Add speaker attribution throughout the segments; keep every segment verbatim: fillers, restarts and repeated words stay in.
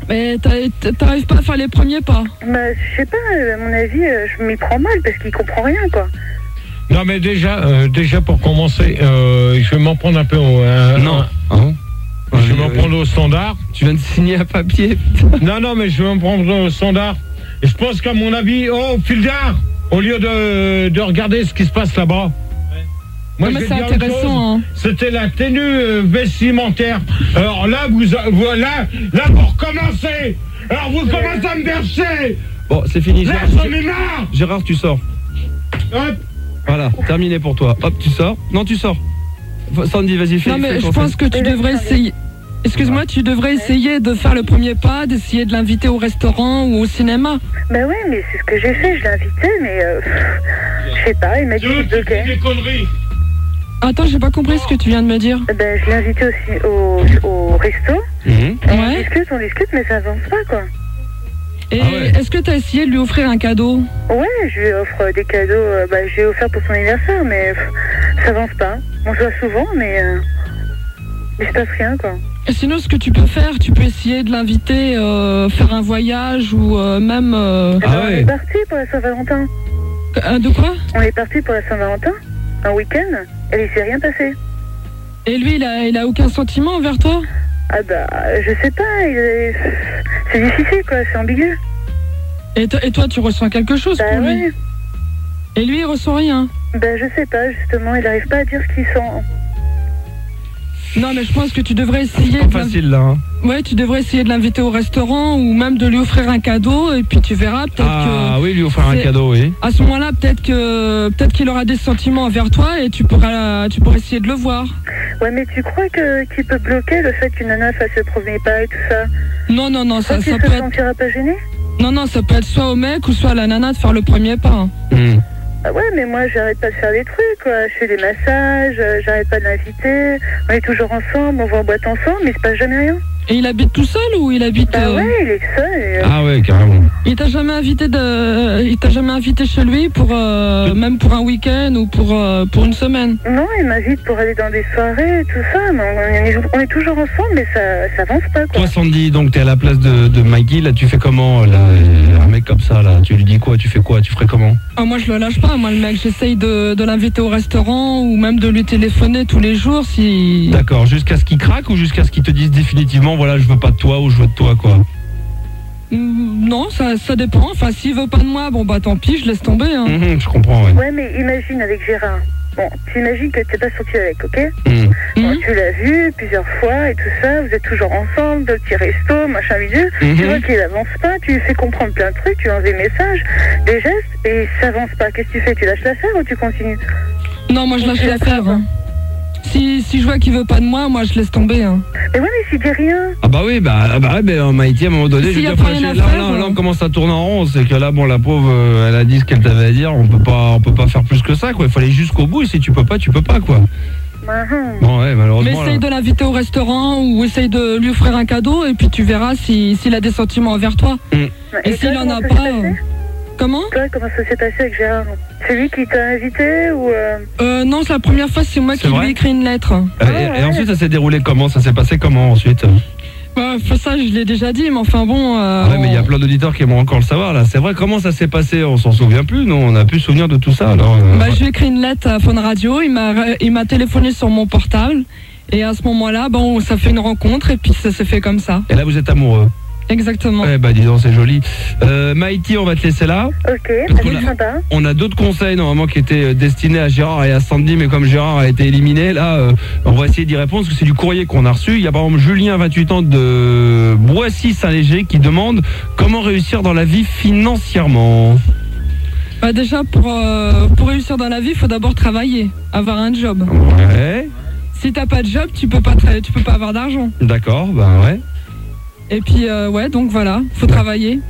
Speaker 1: Mais t'arrives pas à faire les premiers pas?
Speaker 2: Bah, je sais pas, à mon avis, je m'y prends mal parce qu'il comprend rien, quoi.
Speaker 3: Non, mais déjà, euh, déjà pour commencer, euh, je vais m'en prendre un peu au... Euh,
Speaker 4: non.
Speaker 3: Un, hein je vais m'en prendre au standard.
Speaker 4: Tu viens de signer un papier.
Speaker 3: Non, non, mais je vais m'en prendre au standard. Et je pense qu'à mon avis, oh, Fildar, au lieu de, de regarder ce qui se passe là-bas, ouais. Moi,
Speaker 1: non,
Speaker 3: je
Speaker 1: mais
Speaker 3: vais
Speaker 1: c'est
Speaker 3: dire
Speaker 1: intéressant. Hein.
Speaker 3: C'était la tenue euh, vestimentaire. Alors là, vous, vous là, là, vous recommencez. Alors vous commencez à me verser.
Speaker 4: Bon, c'est fini.
Speaker 3: Là,
Speaker 4: Gérard,
Speaker 3: j'en ai marre.
Speaker 4: Gérard, tu sors.
Speaker 3: Hop.
Speaker 4: Voilà, terminé pour toi. Hop, tu sors. Non, tu sors. Sandy, vas-y, fais.
Speaker 1: Non, mais
Speaker 4: fais
Speaker 1: je
Speaker 4: ton
Speaker 1: pense
Speaker 4: fait.
Speaker 1: que tu devrais essayer. Excuse-moi, tu devrais essayer de faire le premier pas, d'essayer de l'inviter au restaurant ou au cinéma.
Speaker 2: Bah ouais, mais c'est ce que j'ai fait, je l'ai invité, mais euh, je sais pas, il m'a dit
Speaker 3: Tu
Speaker 2: qu'il bloquait.
Speaker 3: fais des conneries.
Speaker 1: Attends, j'ai pas compris ce que tu viens de me dire.
Speaker 2: Ben, je l'ai invité aussi au, au resto.
Speaker 4: Mmh.
Speaker 2: On
Speaker 1: Ouais.
Speaker 2: discute, on discute, mais ça avance pas, quoi.
Speaker 1: Et
Speaker 4: Ah ouais.
Speaker 1: est-ce que t'as essayé de lui offrir un cadeau?
Speaker 2: Ouais, je lui offre des cadeaux, euh, bah, je lui ai offert pour son anniversaire, mais pff, ça avance pas. On se voit souvent, mais euh, il se passe rien, quoi.
Speaker 1: Et sinon, ce que tu peux faire, tu peux essayer de l'inviter euh, faire un voyage ou euh, même... euh,
Speaker 2: Eh ben,
Speaker 4: Ah
Speaker 2: on
Speaker 4: ouais.
Speaker 2: est parti pour la Saint-Valentin.
Speaker 1: euh, de quoi?
Speaker 2: On est parti pour la Saint-Valentin, un week-end, et il s'est rien passé.
Speaker 1: Et lui, il a, il a aucun sentiment envers toi?
Speaker 2: Ah bah, je sais pas, il est... c'est difficile, quoi, c'est ambigu.
Speaker 1: Et, to- et toi, tu ressens quelque chose
Speaker 2: Bah
Speaker 1: pour lui?
Speaker 2: ouais,
Speaker 1: Et lui, il ressent rien?
Speaker 2: bah je sais pas, justement, il arrive pas à dire ce qu'il sent.
Speaker 1: Non, mais je pense que tu devrais essayer...
Speaker 4: Pas
Speaker 1: de l'in-
Speaker 4: facile là. Hein.
Speaker 1: Ouais, tu devrais essayer de l'inviter au restaurant ou même de lui offrir un cadeau et puis tu verras peut-être
Speaker 4: Ah
Speaker 1: que...
Speaker 4: oui, lui offrir un
Speaker 1: c'est-
Speaker 4: cadeau, oui.
Speaker 1: À ce moment-là, peut-être que peut-être qu'il aura des sentiments envers toi et tu pourras tu pourras essayer de le voir.
Speaker 2: Ouais, mais tu crois que qu'il peut bloquer le fait qu'une nana fasse le premier pas et tout ça?
Speaker 1: Non, non, non,
Speaker 2: Tu crois
Speaker 1: ça,
Speaker 2: qu'il
Speaker 1: ça
Speaker 2: se
Speaker 1: peut être...
Speaker 2: sentira pas gêné?
Speaker 1: Non, non, ça peut être soit au mec ou soit à la nana de faire le premier pas. hein.
Speaker 4: Mmh.
Speaker 2: Ah ouais, mais moi, j'arrête pas de faire des trucs, quoi. Je fais des massages, euh, j'arrête pas de l'inviter. On est toujours ensemble, on va en boîte ensemble, mais il se passe jamais rien.
Speaker 1: Et il habite tout seul ou il habite...
Speaker 2: Bah
Speaker 1: euh,
Speaker 2: ouais, il est seul. Et, euh,
Speaker 4: Ah ouais, carrément.
Speaker 1: Il t'a jamais invité de... Il t'a jamais invité chez lui pour euh, même pour un week-end ou pour euh, pour une semaine?
Speaker 2: Non, il m'invite pour aller dans des soirées et tout ça, mais on est, on est toujours ensemble, mais ça, ça avance pas, quoi.
Speaker 4: Toi, Sandy, donc t'es à la place de, de Mikey, là, tu fais comment, là, un mec comme ça, là, tu lui dis quoi, tu fais quoi, tu ferais comment?
Speaker 1: Ah, moi, je le lâche pas. Moi, le mec, j'essaye de, de l'inviter au restaurant ou même de lui téléphoner tous les jours si...
Speaker 4: D'accord, jusqu'à ce qu'il craque ou jusqu'à ce qu'il te dise définitivement, voilà, je veux pas de toi ou je veux de toi, quoi?
Speaker 1: Mm, Non, ça, ça dépend. Enfin, s'il veut pas de moi, bon, bah tant pis, je laisse tomber. Hein.
Speaker 4: Mmh, je comprends, ouais.
Speaker 2: Ouais, mais imagine avec Gérard. Bon, tu imagines que t'es pas sorti avec, ok?
Speaker 4: Mmh.
Speaker 2: Bon,
Speaker 1: Mhm.
Speaker 2: tu l'as vu plusieurs fois et tout ça, vous êtes toujours ensemble, de petits restos, machin bidule.
Speaker 4: Mhm.
Speaker 2: Tu vois qu'il avance pas, tu lui fais comprendre plein de trucs, tu lui envoies des messages, des gestes, et ça avance pas. Qu'est-ce que tu fais? Tu lâches l'affaire ou tu continues?
Speaker 1: Non, moi, je lâche
Speaker 2: Tu la
Speaker 1: l'affaire.
Speaker 2: frappes,
Speaker 1: Hein. Si, si je vois qu'il veut pas de moi, moi, je laisse tomber. Hein.
Speaker 2: Mais ouais, mais s'il dit rien.
Speaker 4: Ah bah oui, bah, bah, ouais, bah Maïti, à un moment donné,
Speaker 1: S'il
Speaker 4: je
Speaker 1: y a
Speaker 4: veux dire,
Speaker 1: pas rien
Speaker 4: là,
Speaker 1: à
Speaker 4: là,
Speaker 1: faire,
Speaker 4: là, là,
Speaker 1: euh.
Speaker 4: on commence à tourner en rond, c'est que là, bon, la pauvre, euh, elle a dit ce qu'elle t'avait à dire, on peut pas, on peut pas faire plus que ça, quoi. Il faut aller jusqu'au bout, et si tu peux pas, tu peux pas, quoi.
Speaker 2: Mhm.
Speaker 4: Bon, ouais,
Speaker 1: Mais
Speaker 4: malheureusement.
Speaker 1: essaye
Speaker 4: là.
Speaker 1: de l'inviter au restaurant ou essaye de lui offrir un cadeau et puis tu verras si, s'il a des sentiments envers toi. Et
Speaker 2: toi,
Speaker 1: s'il en
Speaker 2: comment
Speaker 1: a
Speaker 2: ça
Speaker 1: pas...
Speaker 2: s'est passé
Speaker 1: euh, Comment?
Speaker 2: Toi, comment ça s'est passé avec Gérard? C'est lui qui t'a invité ou... Euh...
Speaker 1: euh, Non, c'est la première fois, c'est moi
Speaker 4: C'est
Speaker 1: qui lui
Speaker 4: vrai
Speaker 1: ai écrit une lettre.
Speaker 4: Euh,
Speaker 2: Ah,
Speaker 4: et, et
Speaker 2: ouais.
Speaker 4: ensuite, ça s'est déroulé comment? Ça s'est passé comment ensuite?
Speaker 1: Bah, ça, je l'ai déjà dit, mais enfin bon... euh,
Speaker 4: Ah ouais, mais il y a
Speaker 1: on-
Speaker 4: plein d'auditeurs qui aimeraient encore le savoir, là. C'est vrai, comment ça s'est passé? On s'en souvient plus, non? On a plus souvenir de tout ça, alors. euh,
Speaker 1: Bah, je lui ai écrit une lettre à Fun Radio, il m'a, il m'a téléphoné sur mon portable. Et à ce moment-là, bon, ça fait une rencontre et puis ça s'est fait comme ça.
Speaker 4: Et là, vous êtes amoureux?
Speaker 1: Exactement.
Speaker 4: Eh bah, dis donc, c'est joli. Euh, Maïti, on va te laisser là.
Speaker 2: Ok,
Speaker 4: Parce
Speaker 2: bah,
Speaker 4: qu'on
Speaker 2: c'est
Speaker 4: a-
Speaker 2: sympa.
Speaker 4: On a d'autres conseils normalement qui étaient euh, destinés à Gérard et à Sandy, mais comme Gérard a été éliminé, là, euh, on va essayer d'y répondre parce que c'est du courrier qu'on a reçu. Il y a par exemple Julien, vingt-huit ans, de Boissy-Saint-Léger, qui demande comment réussir dans la vie financièrement.
Speaker 1: Bah, déjà, pour, euh, pour réussir dans la vie, il faut d'abord travailler, avoir un job.
Speaker 4: Ouais,
Speaker 1: Si t'as pas de job, tu peux pas, tra- tu peux pas avoir d'argent.
Speaker 4: d'accord, bah ouais.
Speaker 1: Et puis, euh, ouais, donc voilà, faut travailler.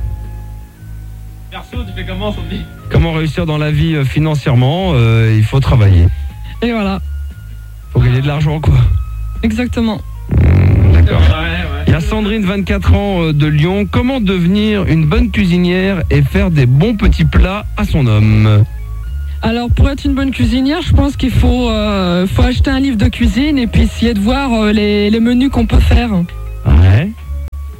Speaker 4: Perso, tu fais comment, Sandy? Comment réussir dans la vie euh, financièrement? Euh, Il faut travailler.
Speaker 1: Et voilà,
Speaker 4: Faut gagner de l'argent, quoi.
Speaker 1: exactement.
Speaker 4: D'accord. Il y a Sandrine, vingt-quatre ans, euh, de Lyon. Comment devenir une bonne cuisinière et faire des bons petits plats à son homme?
Speaker 1: Alors, pour être une bonne cuisinière, je pense qu'il faut, euh, faut acheter un livre de cuisine et puis essayer de voir euh, les, les menus qu'on peut faire.
Speaker 4: Ouais.
Speaker 1: Tout,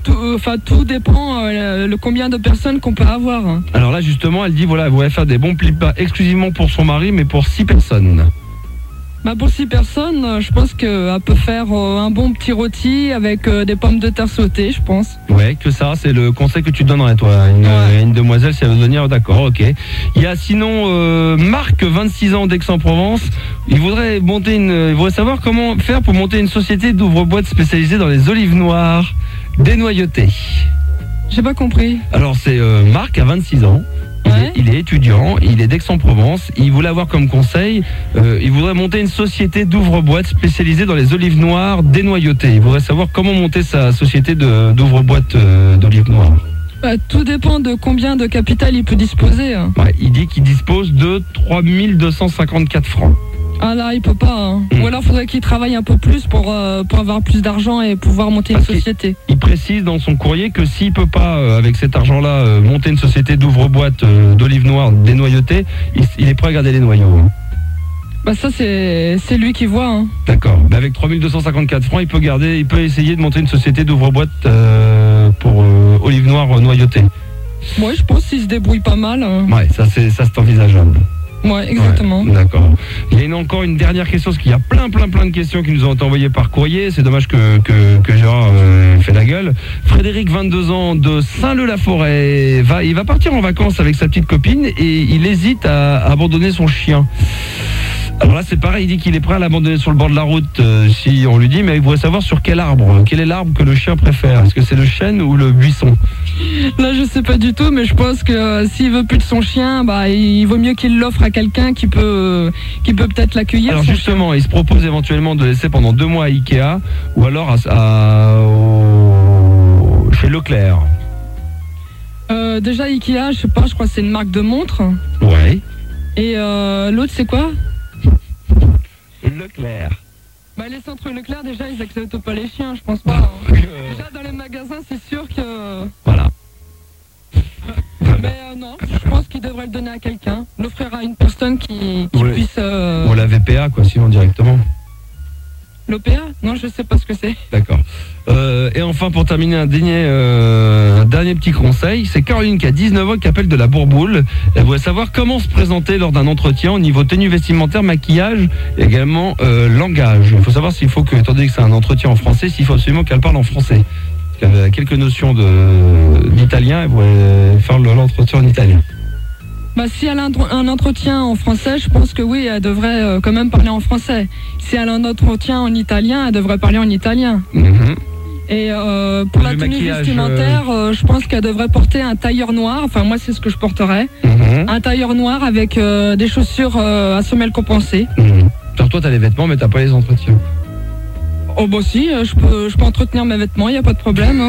Speaker 1: tout, enfin tout dépend euh, le combien de personnes qu'on peut avoir. Hein.
Speaker 4: Alors là justement, elle dit voilà, elle voudrait faire des bons plis pas exclusivement pour son mari, mais pour six personnes.
Speaker 1: Bah pour six personnes, euh, je pense qu'elle peut faire euh, un bon petit rôti avec euh, des pommes de terre sautées, je pense.
Speaker 4: Ouais, que ça, c'est le conseil que tu donnerais, toi, à une,
Speaker 1: Ouais.
Speaker 4: une demoiselle, si elle veut venir, d'accord, ok. Il y a sinon euh, Marc, vingt-six ans d'Aix-en-Provence. Il voudrait monter une, il voudrait savoir comment faire pour monter une société d'ouvre-boîtes spécialisée dans les olives noires dénoyautées.
Speaker 1: J'ai pas compris.
Speaker 4: Alors c'est euh, Marc, à vingt-six ans. Il,
Speaker 1: Ouais.
Speaker 4: est, il est étudiant, il est d'Aix-en-Provence. Il voulait avoir comme conseil, euh, il voudrait monter une société d'ouvre-boîtes spécialisée dans les olives noires dénoyautées. Il voudrait savoir comment monter sa société de- d'ouvre-boîtes euh, d'olives noires.
Speaker 1: Bah, tout dépend de combien de capital il peut disposer. Hein.
Speaker 4: Ouais, il dit qu'il dispose de trois mille deux cent cinquante-quatre francs.
Speaker 1: Ah là, il peut pas. Hein.
Speaker 4: Mm.
Speaker 1: Ou alors faudrait qu'il travaille un peu plus pour, euh, pour avoir plus d'argent et pouvoir monter une
Speaker 4: Parce qu'il-
Speaker 1: société.
Speaker 4: Il précise dans son courrier que s'il peut pas, euh, avec cet argent-là, euh, monter une société d'ouvre-boîtes euh, d'olives noires dénoyautées, il, il est prêt à garder les noyaux. hein.
Speaker 1: Bah ça c'est c'est lui qui voit. Hein.
Speaker 4: D'accord. Mais avec trois mille deux cent cinquante-quatre francs, il peut garder, il peut essayer de monter une société d'ouvre-boîtes euh, pour euh, olives noires euh, noyautées.
Speaker 1: Ouais, je pense qu'il se débrouille pas mal. Hein.
Speaker 4: Ouais, ça c'est ça c'est envisageable.
Speaker 1: Ouais, exactement.
Speaker 4: Ouais, d'accord. Il y a une- encore une dernière question, parce qu'il y a plein, plein, plein de questions qui nous ont été envoyées par courrier. C'est dommage que, que, que Gérard euh, fait la gueule. Frédéric, vingt-deux ans, de Saint-Leu-la-Forêt, va, il va partir en vacances avec sa petite copine et il hésite à, à abandonner son chien. Alors là, c'est pareil, il dit qu'il est prêt à l'abandonner sur le bord de la route euh, si on lui dit, mais il voudrait savoir sur quel arbre. Quel est l'arbre que le chien préfère? Est-ce que c'est le chêne ou le buisson?
Speaker 1: Là, je sais pas du tout, mais je pense que euh, s'il veut plus de son chien, bah il vaut mieux qu'il l'offre à quelqu'un qui peut euh, qui peut peut-être l'accueillir.
Speaker 4: Alors
Speaker 1: son
Speaker 4: justement, il se propose éventuellement de laisser pendant deux mois à Ikea ou alors à, à- au- chez Leclerc.
Speaker 1: chien. Euh, déjà Ikea, je sais pas, je crois que c'est une marque de montre.
Speaker 4: Ouais.
Speaker 1: Et euh, l'autre c'est quoi?
Speaker 4: Leclerc.
Speaker 1: Bah les centres Leclerc déjà ils acceptent pas les chiens, je pense pas. Hein. Déjà dans les magasins c'est sûr que.
Speaker 4: Voilà.
Speaker 1: Mais euh, non, je pense qu'il devrait le donner à quelqu'un, l'offrir à une personne qui, qui
Speaker 4: Ouais.
Speaker 1: puisse. Euh...
Speaker 4: Ou la V P A, quoi, sinon directement.
Speaker 1: L'O P A? Non, je sais pas ce que c'est.
Speaker 4: D'accord. Euh, et enfin, pour terminer, un dernier, euh, un dernier petit conseil. C'est Caroline qui a dix-neuf ans qui appelle de la Bourboule. Elle voudrait savoir comment se présenter lors d'un entretien au niveau tenue vestimentaire, maquillage, et également euh, langage. Il faut savoir s'il faut que, étant donné que c'est un entretien en français, s'il faut absolument qu'elle parle en français. Parce qu'elle a quelques notions de, d'italien, elle voudrait faire le- l'entretien en italien.
Speaker 1: Bah si elle a un, un entretien en français, je pense que oui, elle devrait euh, quand même parler en français. Si elle a un entretien en italien, elle devrait parler en italien.
Speaker 4: Mhm.
Speaker 1: Et euh, pour
Speaker 4: Le
Speaker 1: la tenue
Speaker 4: maquillage,
Speaker 1: vestimentaire, euh, je pense qu'elle devrait porter un tailleur noir. Enfin, moi, c'est ce que je porterais.
Speaker 4: Mhm.
Speaker 1: Un tailleur noir avec euh, des chaussures euh, à semelles compensées.
Speaker 4: Mhm. Alors toi, t'as les vêtements, mais t'as pas les entretiens.
Speaker 1: Oh bah si, euh, je peux, je peux entretenir mes vêtements, il n'y a pas de problème.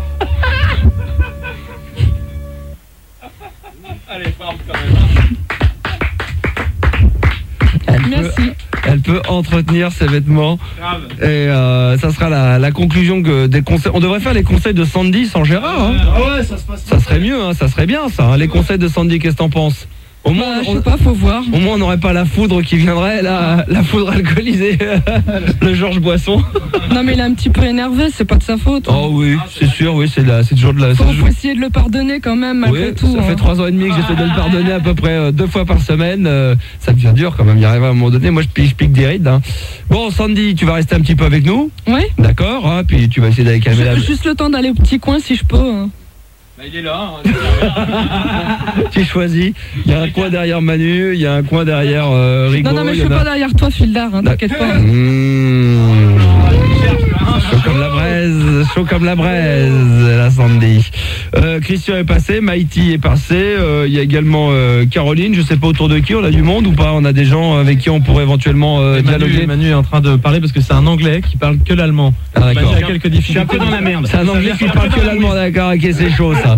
Speaker 4: Elle peut,
Speaker 1: Merci.
Speaker 4: elle peut entretenir ses vêtements. Et euh, ça sera la, la conclusion que des conseils. On devrait faire les conseils de Sandy sans Gérard. Hein.
Speaker 3: Ah ouais, ça se passe.
Speaker 4: Ça serait mieux, hein, ça serait bien ça. hein, les conseils de Sandy, qu'est-ce que t'en penses? Au moins,
Speaker 1: Bah, je
Speaker 4: on,
Speaker 1: sais pas, faut voir.
Speaker 4: au moins, on n'aurait pas la foudre qui viendrait, la, la foudre alcoolisée, le Georges Boisson.
Speaker 1: Non mais il est un petit peu énervé, c'est pas de sa faute.
Speaker 4: Oh oui, c'est sûr, oui, c'est la- c'est toujours de la.
Speaker 1: Faut,
Speaker 4: c'est-
Speaker 1: faut essayer de le pardonner quand même, malgré
Speaker 4: Oui,
Speaker 1: tout.
Speaker 4: ça
Speaker 1: hein.
Speaker 4: fait trois ans et demi que j'essaie de le pardonner à peu près euh, deux fois par semaine. euh, ça devient dur quand même, y arriver à un moment donné. Moi, je pique, je pique des rides. hein. Bon, Sandy, tu vas rester un petit peu avec nous,
Speaker 1: Ouais.
Speaker 4: d'accord hein, puis tu vas essayer d'aller calmer la.
Speaker 1: Ju- Juste le temps d'aller au petit coin si je peux. hein.
Speaker 3: Bah, il est là.
Speaker 4: Tu choisis. Il y a un coin derrière Manu, il y a un coin derrière euh, Rigaud.
Speaker 1: Non, non, mais
Speaker 4: il
Speaker 1: je
Speaker 4: y
Speaker 1: suis
Speaker 4: en a-
Speaker 1: pas derrière toi, Fildar, hein, t'inquiète pas.
Speaker 4: Mmh. Chaud comme la braise, chaud comme la braise, la Sandy. Euh, Christian est passé, Maïti est passé, euh, il y a également euh, Caroline, je sais pas autour de qui, on a du monde ou pas, on a des gens avec qui on pourrait éventuellement euh,
Speaker 5: Manu,
Speaker 4: dialoguer.
Speaker 5: Manu est en train de parler parce que c'est un anglais qui parle que l'allemand.
Speaker 4: Ah, d'accord.
Speaker 5: Manu a quelques difficultés.
Speaker 3: Je suis un peu dans la merde.
Speaker 4: C'est un anglais qui parle que l'allemand, d'accord, ok, c'est chaud ça.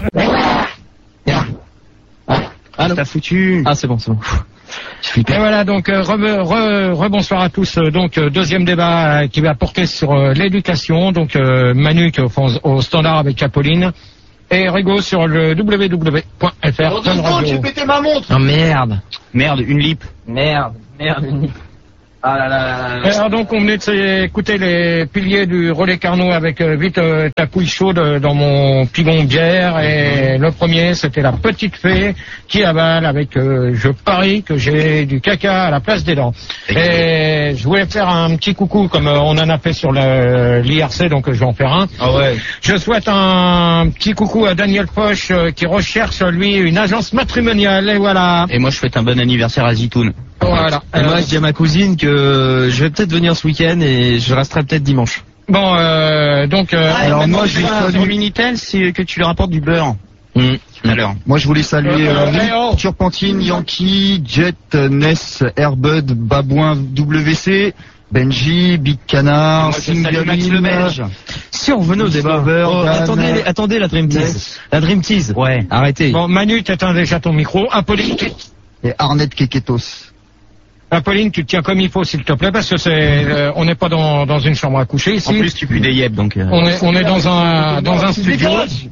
Speaker 6: T'as foutu.
Speaker 5: Ah c'est bon, c'est bon.
Speaker 6: Et voilà, donc euh, re, re- rebonsoir à tous. Euh, Donc euh, deuxième débat euh, qui va porter sur euh, l'éducation. Donc euh, Manu qui est au, fond- au standard avec Apolline et Rigaud sur le w w w point f r.
Speaker 7: J'ai pété ma montre.
Speaker 6: Oh merde.
Speaker 7: Merde, une lip.
Speaker 6: Merde. Merde.
Speaker 7: Ah là là là.
Speaker 6: Alors donc on venait d'écouter les piliers du Relais Carnot avec euh, vite euh, ta couille chaude euh, dans mon pigon de bière et le premier c'était la petite fée qui avale avec euh, je parie que j'ai du caca à la place des dents. Et je voulais faire un petit coucou comme euh, on en a fait sur l'I R C donc euh, je vais en faire un.
Speaker 7: Ah ouais.
Speaker 6: Je souhaite un petit coucou à Daniel Foch euh, qui recherche lui une agence matrimoniale et voilà.
Speaker 7: Et moi je souhaite un bon anniversaire à Zitoun.
Speaker 6: Voilà.
Speaker 5: Et moi, je dis à ma cousine que je vais peut-être venir ce week-end et je resterai peut-être dimanche.
Speaker 6: Bon, euh, donc... Euh,
Speaker 7: alors moi je vais sur Minitel, c'est que tu leur apportes du beurre. Mmh. Alors.
Speaker 8: Moi je voulais saluer
Speaker 6: Euh,
Speaker 8: euh,
Speaker 6: hey, oh.
Speaker 8: Turpentine, Yankee, Jet, Ness, Airbud, Babouin W C, Benji, Big Canard,
Speaker 7: Moi, je salue Max le
Speaker 8: Singaline,
Speaker 7: Belge.
Speaker 5: Si on revenait au débat.
Speaker 8: Discover,
Speaker 5: Oh,
Speaker 8: Dan,
Speaker 5: attendez, les- attendez la Dream Tease.
Speaker 8: Yes.
Speaker 5: La Dream Tease.
Speaker 7: Ouais.
Speaker 5: Arrêtez.
Speaker 6: Bon, Manu, t'éteins déjà ton micro. Apolline, tu-
Speaker 8: et Arnett Keketos.
Speaker 6: Apolline, tu te tiens comme il faut, s'il te plaît, parce que c'est, euh, on n'est pas dans, dans une chambre à coucher ici.
Speaker 7: En plus tu pues des yeux donc. Euh...
Speaker 6: on est, on est dans un, dans un studio.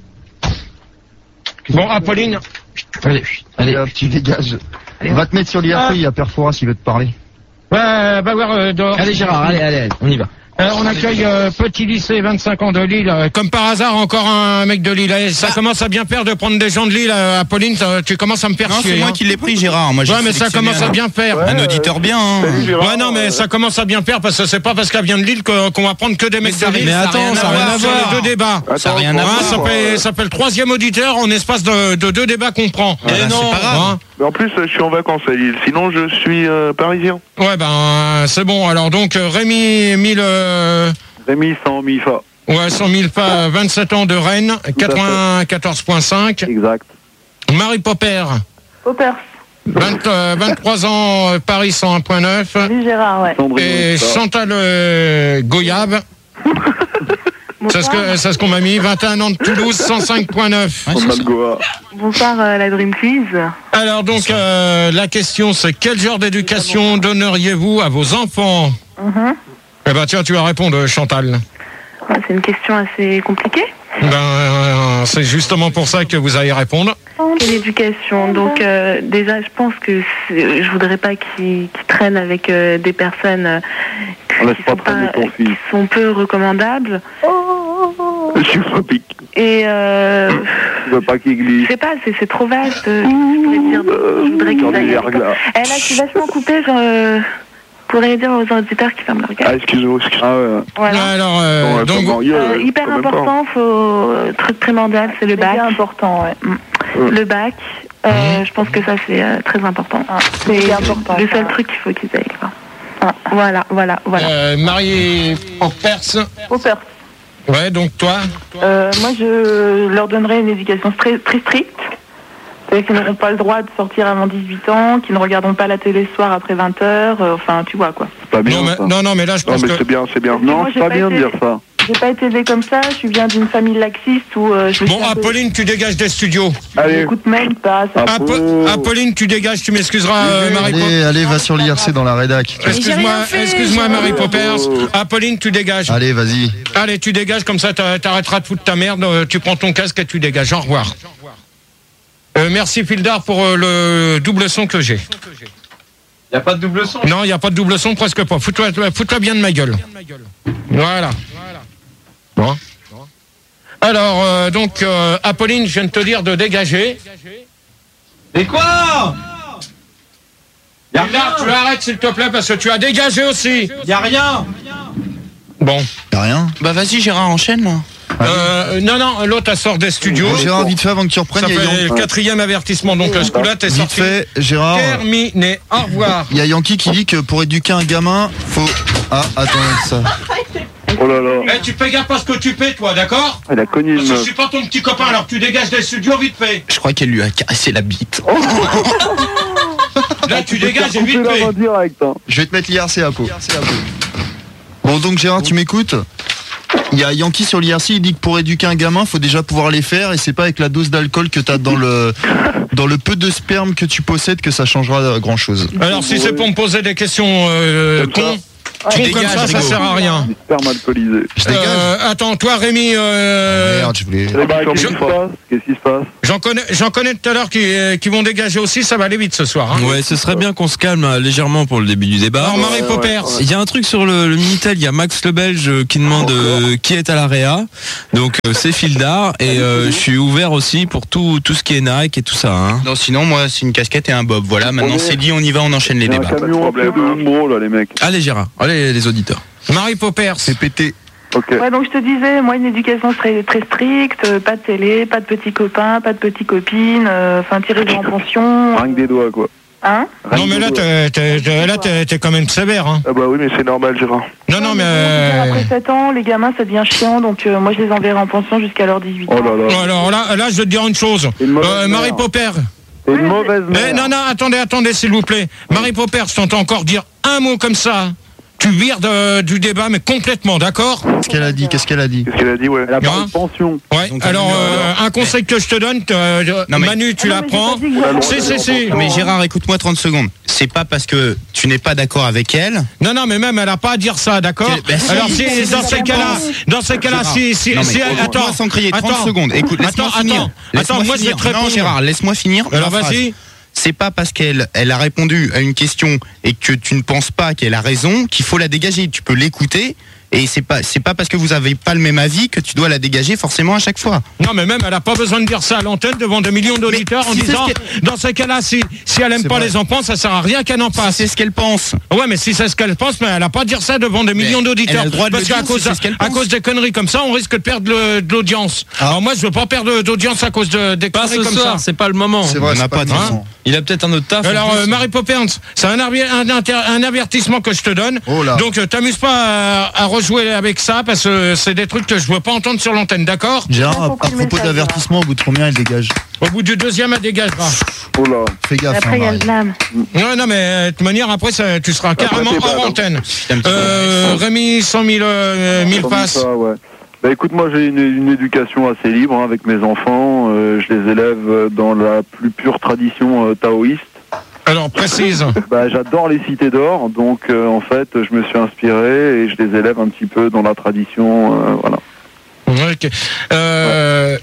Speaker 6: Bon, Apolline,
Speaker 7: Allez,
Speaker 8: Allez,
Speaker 7: allez.
Speaker 8: hop, tu dégages. Va te mettre sur l'I R C, il y a Perforas, il veut te parler.
Speaker 6: va, va voir euh, dehors.
Speaker 5: Allez Gérard, allez, allez, allez, on y va.
Speaker 6: Euh, on accueille euh, Petit Lycée, vingt-cinq ans de Lille. Euh, comme par hasard, encore un mec de Lille. Eh, ça commence à bien faire de prendre des gens de Lille, euh, Apolline. ça- Tu commences à me faire
Speaker 9: Non,
Speaker 6: chier.
Speaker 9: c'est moi
Speaker 6: hein.
Speaker 9: qui l'ai pris, Gérard. Moi, j'ai
Speaker 6: Ouais, mais ça
Speaker 9: sélectionné
Speaker 6: commence à
Speaker 9: un-
Speaker 6: bien faire.
Speaker 9: Un auditeur bien. Hein.
Speaker 6: Ouais, non, mais ça commence à bien faire parce que c'est pas parce qu'elle vient de Lille que- qu'on va prendre que des mecs de Lille.
Speaker 5: Mais attends, ça n'a rien à
Speaker 6: Sur
Speaker 5: voir.
Speaker 6: les deux débats.
Speaker 9: Ça n'a rien à
Speaker 6: Hein,
Speaker 9: voir.
Speaker 6: ça, fait, ça fait le troisième auditeur en espace de, de deux débats qu'on prend.
Speaker 9: Eh ben, c'est pas grave.
Speaker 6: Hein.
Speaker 10: Mais en plus, euh, je suis en vacances à Lille. Sinon, je suis euh, parisien.
Speaker 6: Ouais, ben, euh, c'est bon. Alors, donc, euh, Rémi mille. Euh,
Speaker 10: Rémi sans Mifa.
Speaker 6: ouais, cent mille pas, vingt-sept ans de Rennes, quatre-vingt-quatorze virgule cinq.
Speaker 10: Exact.
Speaker 6: Marie Popper,
Speaker 2: Popper.
Speaker 6: vingt, euh, vingt-trois ans, euh, Paris cent un virgule neuf.
Speaker 2: Salut Gérard, ouais.
Speaker 10: Sandrine.
Speaker 6: Et
Speaker 10: ça.
Speaker 6: Chantal euh, Goyave, c'est ce que- c'est ce qu'on m'a mis, vingt et un ans de Toulouse, cent cinq virgule neuf.
Speaker 9: Ouais, c'est
Speaker 10: Chantal
Speaker 9: ça.
Speaker 10: Goa.
Speaker 2: Bonsoir euh, la Dream Quiz.
Speaker 6: Alors donc, euh, la question c'est quel genre d'éducation donneriez-vous à vos enfants?
Speaker 2: Mhm.
Speaker 6: Eh ben tiens, tu vas répondre, Chantal.
Speaker 2: Ouais, c'est une question assez compliquée.
Speaker 6: Ben, euh, c'est justement pour ça que vous allez répondre.
Speaker 2: Quelle éducation? Donc euh, déjà, je pense que c'est- je voudrais pas qu'ils qu'ils traînent avec euh, des personnes euh,
Speaker 10: On laisse
Speaker 2: qui,
Speaker 10: pas
Speaker 2: sont
Speaker 10: traîner
Speaker 2: pas,
Speaker 10: ton fils.
Speaker 2: qui sont peu recommandables.
Speaker 10: Je suis pas pique.
Speaker 2: Et euh,
Speaker 10: Je veux pas qu'il
Speaker 2: je
Speaker 10: glisse.
Speaker 2: sais pas, c'est c'est trop vaste. Je voudrais dire, je voudrais qu'ils
Speaker 10: Dans les
Speaker 2: aillent.
Speaker 10: verglas.
Speaker 2: Eh là, je suis vachement coupée. Genre, euh, pourrais dire aux auditeurs qui ferment leur
Speaker 10: Ah,
Speaker 2: gueule.
Speaker 10: excuse-moi. excuse- Ah ouais.
Speaker 2: Voilà.
Speaker 6: Alors, euh,
Speaker 10: Bon, ouais,
Speaker 6: donc,
Speaker 10: pas marié,
Speaker 2: Euh,
Speaker 10: euh,
Speaker 2: hyper
Speaker 10: quand même pas.
Speaker 2: important, faut euh, truc primordial, c'est le bac. important, ouais. Le bac, euh, je pense que ça c'est euh, très important. c'est important, le seul truc qu'il faut qu'ils aient. Quoi. Voilà, voilà, voilà.
Speaker 6: euh, Marie Poppers.
Speaker 2: Popper.
Speaker 6: Ouais, donc toi.
Speaker 2: Euh, moi, je leur donnerais une éducation très, très stricte. C'est-à-dire qu'ils n'auront pas le droit de sortir avant dix-huit ans, qu'ils ne regarderont pas la télé le soir après vingt heures, euh, enfin, tu vois quoi.
Speaker 10: C'est pas bien.
Speaker 6: Non mais,
Speaker 10: ça.
Speaker 6: non, non, mais là je
Speaker 10: Non,
Speaker 6: pense
Speaker 10: mais
Speaker 6: que.
Speaker 10: c'est bien, c'est bien.
Speaker 2: Parce que
Speaker 10: Non,
Speaker 2: moi,
Speaker 10: c'est
Speaker 2: j'ai
Speaker 10: pas
Speaker 2: pas
Speaker 10: bien de
Speaker 2: été-
Speaker 10: dire ça.
Speaker 2: J'ai pas été élevée comme ça, je viens d'une famille laxiste où euh, je me
Speaker 6: Bon,
Speaker 2: suis un peu-
Speaker 6: Apolline, tu dégages des studios.
Speaker 10: Allez.
Speaker 2: J'écoute même pas. Ça...
Speaker 10: Ah,
Speaker 6: Apo-
Speaker 10: Oh.
Speaker 6: Apolline, tu dégages, tu m'excuseras, euh, Marie Poppers.
Speaker 8: Allez, allez, va sur l'I R C dans la rédac.
Speaker 6: Excuse-moi, excuse-moi, Marie Poppers. Apolline, tu dégages.
Speaker 8: Allez, vas-y.
Speaker 6: Allez, tu dégages, comme ça t'a- t'arrêteras de foutre ta merde, euh, tu prends ton casque et tu dégages. Au revoir. Euh, merci Fildar pour euh, le double son que j'ai.
Speaker 5: Y a pas de double son.
Speaker 6: Non, il n'y a pas de double son, presque pas. Fous-toi fous-toi bien de ma gueule. Voilà. Bon. Alors, euh, donc, euh, Apolline, je viens de te dire de dégager.
Speaker 5: Mais quoi?
Speaker 6: Fildar, tu arrêtes s'il te plaît, parce que tu as dégagé aussi.
Speaker 5: Y a rien.
Speaker 6: Bon.
Speaker 8: Y'a rien.
Speaker 9: Bah vas-y, Gérard, enchaîne là.
Speaker 6: Euh, non, non, l'autre, elle sort des studios.
Speaker 8: Bon, Gérard, vite fait avant que tu reprennes.
Speaker 6: Ça
Speaker 8: il y a
Speaker 6: fait le
Speaker 8: Yan-
Speaker 6: quatrième avertissement, donc euh, ce coup-là, t'es
Speaker 8: Vite
Speaker 6: sorti.
Speaker 8: fait, Gérard.
Speaker 6: Terminé. Au revoir.
Speaker 8: Il y a Yankee qui dit que pour éduquer un gamin, faut. Ah, attends, ça.
Speaker 10: Oh là là.
Speaker 6: Eh, tu fais gaffe à ce que tu paies, toi, d'accord?
Speaker 10: Elle a connu
Speaker 6: Parce
Speaker 10: une
Speaker 6: que je
Speaker 10: meuf.
Speaker 6: suis pas ton petit copain, alors tu dégages des studios vite fait.
Speaker 9: Je crois qu'elle lui a caressé la bite.
Speaker 6: Là, tu dégages et
Speaker 10: Couper
Speaker 6: vite
Speaker 10: la
Speaker 6: fait.
Speaker 10: main direct. Hein.
Speaker 8: Je vais te mettre l'I R C à peau. Bon, donc Gérard, tu m'écoutes? Il y a Yankee sur l'I R C, il dit que pour éduquer un gamin, faut déjà pouvoir les faire, et c'est pas avec la dose d'alcool que t'as dans le dans le peu de sperme que tu possèdes que ça changera grand chose.
Speaker 6: Alors, si c'est pour me poser des questions euh,
Speaker 10: Comme ça.
Speaker 6: cons, Tu
Speaker 10: Ouais,
Speaker 6: dégages, comme ça, ça
Speaker 10: Rigo.
Speaker 6: sert à rien.
Speaker 10: Sperme alcoolisé.
Speaker 6: Euh, attends, toi, Rémi, euh,
Speaker 8: Merde, je voulais.
Speaker 10: Eh ben, Qu'est-ce qui se passe Qu'est-ce qui se passe
Speaker 6: j'en connais, j'en connais tout à l'heure qui, euh, qui vont dégager aussi. Ça va aller vite ce soir. Hein.
Speaker 5: Ouais, ce serait bien qu'on se calme euh, légèrement pour le début du débat.
Speaker 6: Alors, Marie Popper.
Speaker 5: Il y a un truc sur le, le Minitel, il y a Max le Belge euh, qui demande euh, qui est à la réa. Donc euh, c'est Fildar et euh, je suis ouvert aussi pour tout, tout ce qui est Nike et tout ça. Hein.
Speaker 9: Non, sinon, moi, c'est une casquette et un bob. Voilà, maintenant c'est dit, on y va, on enchaîne les
Speaker 10: Il y a un
Speaker 9: débats.
Speaker 10: camion en de Umbro, là, les mecs.
Speaker 5: Allez Gérard, allez les auditeurs.
Speaker 6: Marie Popper.
Speaker 8: C'est pété.
Speaker 10: Ok.
Speaker 2: Ouais, donc je te disais, moi, une éducation très, très stricte, euh, pas de télé, pas de petits copains, pas de petites copines, euh, enfin, tirer en pension.
Speaker 10: Rien que des doigts, quoi.
Speaker 2: Hein
Speaker 6: Non, mais là, t'es, t'es, t'es- là, t'es, t'es quand même sévère. Hein.
Speaker 10: Ah bah oui, mais c'est normal, Gérard.
Speaker 6: Non, non, mais.
Speaker 2: Après sept ans, les gamins, ça devient chiant, donc euh, moi, je les enverrai en pension jusqu'à leurs dix-huit ans.
Speaker 10: Oh là là.
Speaker 6: Alors là, là, je vais te dire une chose.
Speaker 10: Une mauvaise
Speaker 6: Euh, Marie
Speaker 10: mère.
Speaker 6: Popper.
Speaker 10: C'est une mauvaise
Speaker 6: Eh,
Speaker 10: mère.
Speaker 6: non, non, attendez, attendez, s'il vous plaît. Marie Popper, je t'entends encore dire un mot comme ça. Tu vires de- du débat, mais complètement, d'accord?
Speaker 8: Qu'est-ce qu'elle a dit Qu'est-ce qu'elle a dit
Speaker 10: Qu'est-ce qu'elle a dit, ouais. Elle a
Speaker 6: parlé
Speaker 10: pas de pension.
Speaker 6: Ouais.
Speaker 9: Donc,
Speaker 6: Alors,
Speaker 9: euh,
Speaker 6: euh, un conseil que je te donne, euh,
Speaker 9: Non, mais-
Speaker 6: Manu, tu
Speaker 2: Ah non,
Speaker 6: la
Speaker 2: mais j'ai
Speaker 6: prends.
Speaker 2: pas dit que j'avais-
Speaker 6: Si, si, si.
Speaker 9: Non, mais Gérard, écoute-moi trente secondes. C'est pas parce que tu n'es pas d'accord avec elle.
Speaker 6: Non, non, mais même, elle a pas à dire ça, d'accord?
Speaker 9: Ben, si,
Speaker 6: Alors,
Speaker 9: si,
Speaker 6: si,
Speaker 9: si,
Speaker 6: dans
Speaker 9: si,
Speaker 6: ces
Speaker 9: si,
Speaker 6: cas-là,
Speaker 9: si.
Speaker 6: dans ces cas-là,
Speaker 9: Gérard.
Speaker 6: si, si,
Speaker 9: Non, mais
Speaker 6: si,
Speaker 9: écoute-moi
Speaker 6: attends.
Speaker 9: sans crier, trente
Speaker 6: attends.
Speaker 9: secondes. Écoute, laisse-moi
Speaker 6: Attends,
Speaker 9: finir.
Speaker 6: attends.
Speaker 9: Laisse-moi
Speaker 6: Attends, moi, je vais
Speaker 9: finir.
Speaker 6: te répondre.
Speaker 9: Non, Gérard, laisse-moi finir.
Speaker 6: Alors,
Speaker 9: ma phrase.
Speaker 6: vas-y.
Speaker 9: C'est pas parce qu'elle elle a répondu à une question et que tu ne penses pas qu'elle a raison qu'il faut la dégager. Tu peux l'écouter et c'est pas c'est pas parce que vous avez pas le même avis que tu dois la dégager forcément à chaque fois.
Speaker 6: Non, mais même, elle n'a pas besoin de dire ça à l'antenne devant des millions d'auditeurs en
Speaker 9: si c'est
Speaker 6: disant,
Speaker 9: ce
Speaker 6: dans ces cas-là, si, si elle aime
Speaker 8: C'est
Speaker 6: pas
Speaker 8: vrai.
Speaker 6: les enfants, ça sert à rien qu'elle en passe.
Speaker 9: C'est ce qu'elle pense.
Speaker 6: Ouais, mais si c'est ce qu'elle pense, mais elle n'a pas à dire ça devant des millions
Speaker 9: elle
Speaker 6: d'auditeurs.
Speaker 9: a le droit de
Speaker 6: Parce
Speaker 9: le
Speaker 6: qu'à
Speaker 9: dire
Speaker 6: cause,
Speaker 9: si c'est ce qu'elle
Speaker 6: à
Speaker 9: pense.
Speaker 6: cause des conneries comme ça, on risque de perdre le- de l'audience. Alors moi, je veux pas perdre d'audience à cause de, des
Speaker 4: Pas
Speaker 6: conneries
Speaker 4: ce
Speaker 6: comme
Speaker 4: soir,
Speaker 6: ça.
Speaker 4: c'est pas le moment.
Speaker 8: C'est vrai,
Speaker 9: On n'a
Speaker 8: c'est
Speaker 9: pas
Speaker 8: pas
Speaker 9: de
Speaker 8: le
Speaker 9: temps.
Speaker 8: moment.
Speaker 4: Il a peut-être un autre taf.
Speaker 6: Alors,
Speaker 4: en
Speaker 6: euh,
Speaker 4: plus.
Speaker 6: Marie Popper, c'est un, aver- un, inter- un avertissement que je te donne.
Speaker 8: Oh là.
Speaker 6: Donc, euh, t'amuses pas à, à rejouer avec ça parce que c'est des trucs que je veux pas entendre sur l'antenne, d'accord?
Speaker 8: Gérard,
Speaker 2: J'ai
Speaker 8: à, à
Speaker 2: compris le
Speaker 8: propos
Speaker 2: message,
Speaker 8: d'avertissement, au bout de combien elle dégage
Speaker 6: Au bout du deuxième, elle dégagera.
Speaker 10: Oh là.
Speaker 8: Fais gaffe,
Speaker 2: Après,
Speaker 8: hein,
Speaker 2: il y a
Speaker 8: Marie.
Speaker 2: le blâme.
Speaker 6: Non, non, mais euh, de toute manière, après, ça, tu seras carrément
Speaker 10: t'es pas,
Speaker 6: hors
Speaker 10: non.
Speaker 6: antenne.
Speaker 9: un petit
Speaker 6: Euh, Rémi, cent mille, euh, mille
Speaker 10: Comme
Speaker 6: passes.
Speaker 10: ça, ouais. Bah écoute, moi j'ai une, une éducation assez libre hein, avec mes enfants. Euh, je les élève euh, dans la plus pure tradition euh, taoïste.
Speaker 6: Alors, précise.
Speaker 10: Bah, j'adore les cités d'or, donc euh, en fait je me suis inspiré et je les élève un petit peu dans la tradition. Euh, voilà.
Speaker 6: Ok. Euh,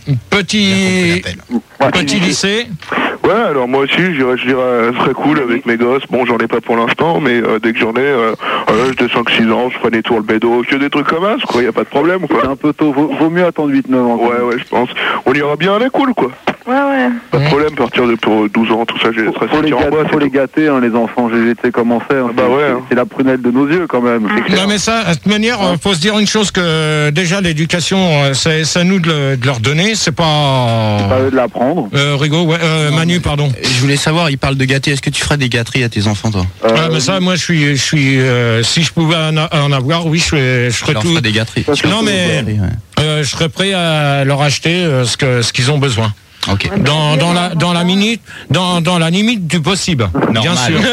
Speaker 6: petit,
Speaker 10: Ouais.
Speaker 6: petit lycée.
Speaker 10: Ouais, alors moi aussi, je dirais, je dirais, euh, ce serait cool avec mes gosses. Bon, j'en ai pas pour l'instant, mais euh, dès que j'en ai, euh, à l'âge de cinq six ans, je ferai des tours le bédo, que des trucs comme ça, quoi, y a pas de problème, quoi. C'est un peu tôt, vaut, vaut mieux attendre huit neuf ans. Ouais, ouais, je pense. On ira bien à la cool, quoi.
Speaker 2: Ouais, ouais.
Speaker 10: Pas de problème, à partir de pour douze ans, tout ça, j'ai
Speaker 11: Faut, faut les gâter, faut les gâter hein, les enfants, j'ai été comment faire.
Speaker 10: Bah ouais, hein.
Speaker 11: C'est la prunelle de nos yeux quand même. c'est clair.
Speaker 6: Non mais ça, de toute manière, euh, faut se dire une chose que euh, déjà l'éducation, euh, c'est c'est à nous de, le- de leur donner, c'est pas.
Speaker 11: C'est pas eux de l'apprendre.
Speaker 6: Euh, Rigaud, ouais, euh, Manu, pardon.
Speaker 9: Je voulais savoir, il parle de gâter, est-ce que tu ferais des gâteries à tes enfants, toi
Speaker 11: Euh,
Speaker 6: Ah, mais ça, moi, je suis, je suis, euh, si je pouvais en, a- en avoir, oui, je serais, je
Speaker 9: Tu
Speaker 6: serais
Speaker 9: leur
Speaker 6: tout.
Speaker 9: ferais des gâteries.
Speaker 6: Non mais, euh, je serais prêt à leur acheter euh, ce que, ce qu'ils ont besoin.
Speaker 9: Ok.
Speaker 6: Dans, dans la, dans la minute, dans, dans la limite du possible, bien
Speaker 9: Normal.
Speaker 6: sûr.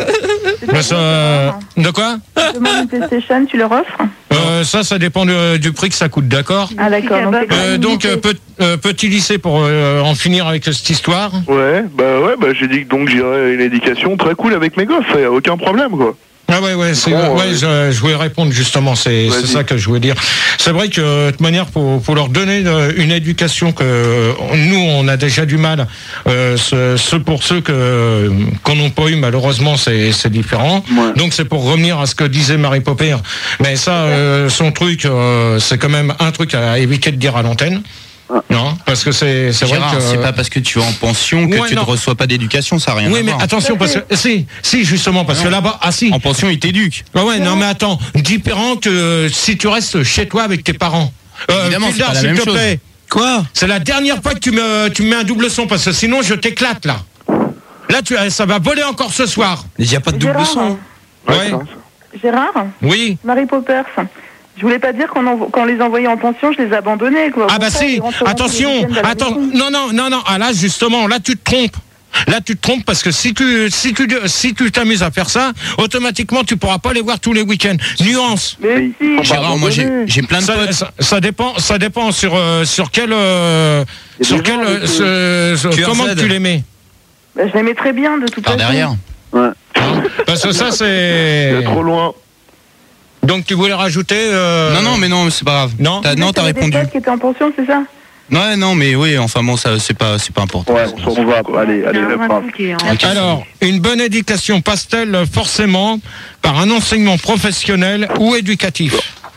Speaker 6: Mais ça, de quoi
Speaker 2: Demande une PlayStation, tu leur offres?
Speaker 6: euh, Ça, ça dépend de- du prix que ça coûte, d'accord.
Speaker 2: Ah d'accord. Donc, c'est
Speaker 6: Euh,
Speaker 2: pas
Speaker 6: donc,
Speaker 2: limité.
Speaker 6: euh, pe- euh, petit lycée pour euh, en finir avec cette histoire.
Speaker 10: Ouais, bah ouais, bah j'ai dit que donc j'irai une éducation très cool avec mes gosses, y a aucun problème, quoi.
Speaker 6: Ah ouais, ouais, c'est,
Speaker 10: Bon,
Speaker 6: ouais,
Speaker 10: euh,
Speaker 6: je, je voulais répondre justement, c'est, c'est
Speaker 10: Vas-y.
Speaker 6: ça que je voulais dire. C'est vrai que de toute manière, pour, pour leur donner euh, une éducation que euh, nous, on a déjà du mal, euh, ce, ce pour ceux que qu'on n'a pas eu, malheureusement, c'est, c'est différent.
Speaker 10: Ouais.
Speaker 6: Donc c'est pour revenir à ce que disait Marie Popper. Mais ça, euh, son truc, euh, c'est quand même un truc à éviter de dire à l'antenne. Non, parce que c'est, c'est vrai
Speaker 9: Gérard,
Speaker 6: que...
Speaker 9: c'est pas parce que tu vas en pension que
Speaker 6: Ouais,
Speaker 9: tu
Speaker 6: non.
Speaker 9: ne reçois pas d'éducation, ça n'a rien
Speaker 6: Oui,
Speaker 9: à
Speaker 6: mais
Speaker 9: voir.
Speaker 6: attention, parce que si, si, justement, parce que là-bas, ah si.
Speaker 9: En pension, ils t'éduquent.
Speaker 6: Ah ouais, non mais attends, différent que si tu restes chez toi avec tes parents. Euh,
Speaker 9: Évidemment, c'est
Speaker 6: Fildar,
Speaker 9: pas la
Speaker 6: s'il
Speaker 9: même
Speaker 6: te
Speaker 9: chose.
Speaker 6: plaît.
Speaker 9: Quoi?
Speaker 6: C'est la dernière fois que tu me, tu me mets un double son parce que sinon je t'éclate là. Là, tu, ça va voler encore ce soir.
Speaker 9: Il n'y a pas de double
Speaker 2: Gérard,
Speaker 9: son.
Speaker 6: Ouais.
Speaker 2: Gérard,
Speaker 6: Oui.
Speaker 2: Marie Poppers. Je voulais pas dire qu'on envo- qu'on les envoyait en pension, je les abandonnais quoi.
Speaker 6: Ah bah
Speaker 2: Pourquoi
Speaker 6: si.
Speaker 2: ils rentreront tous les
Speaker 6: Attention.
Speaker 2: week-ends à la
Speaker 6: Attends.
Speaker 2: maison?
Speaker 6: Non, non, non, non. Ah là, justement, là, tu te trompes. Là, tu te trompes parce que si tu, si tu, si tu t'amuses à faire ça, automatiquement, tu pourras pas les voir tous les week-ends. Nuance.
Speaker 2: Mais si.
Speaker 9: Gérard, moi j'ai j'ai plein de
Speaker 6: Ça,
Speaker 9: potes.
Speaker 6: ça, ça dépend, ça dépend sur euh, sur quel euh,
Speaker 11: Il y a
Speaker 6: sur
Speaker 11: des
Speaker 6: quel
Speaker 11: gens
Speaker 6: euh,
Speaker 11: avec,
Speaker 6: ce- ce-
Speaker 9: Q R Z.
Speaker 6: comment tu les mets.
Speaker 2: Bah, je l'aimais très bien de toute
Speaker 9: Par
Speaker 2: façon.
Speaker 9: derrière.
Speaker 11: Ouais.
Speaker 6: Parce que ça
Speaker 10: Il
Speaker 6: c'est
Speaker 10: est trop loin.
Speaker 6: Donc tu voulais rajouter euh...
Speaker 9: Non, non, mais non, c'est pas grave.
Speaker 6: Non,
Speaker 9: t'as, non, t'as répondu.
Speaker 2: Des qui étaient en pension, c'est ça?
Speaker 9: Ouais, non, mais oui, enfin bon, ça, c'est pas, c'est pas important.
Speaker 11: Ouais, on va, allez, allez,
Speaker 2: Okay.
Speaker 6: Alors, une bonne éducation passe-t-elle forcément par un enseignement professionnel ou éducatif?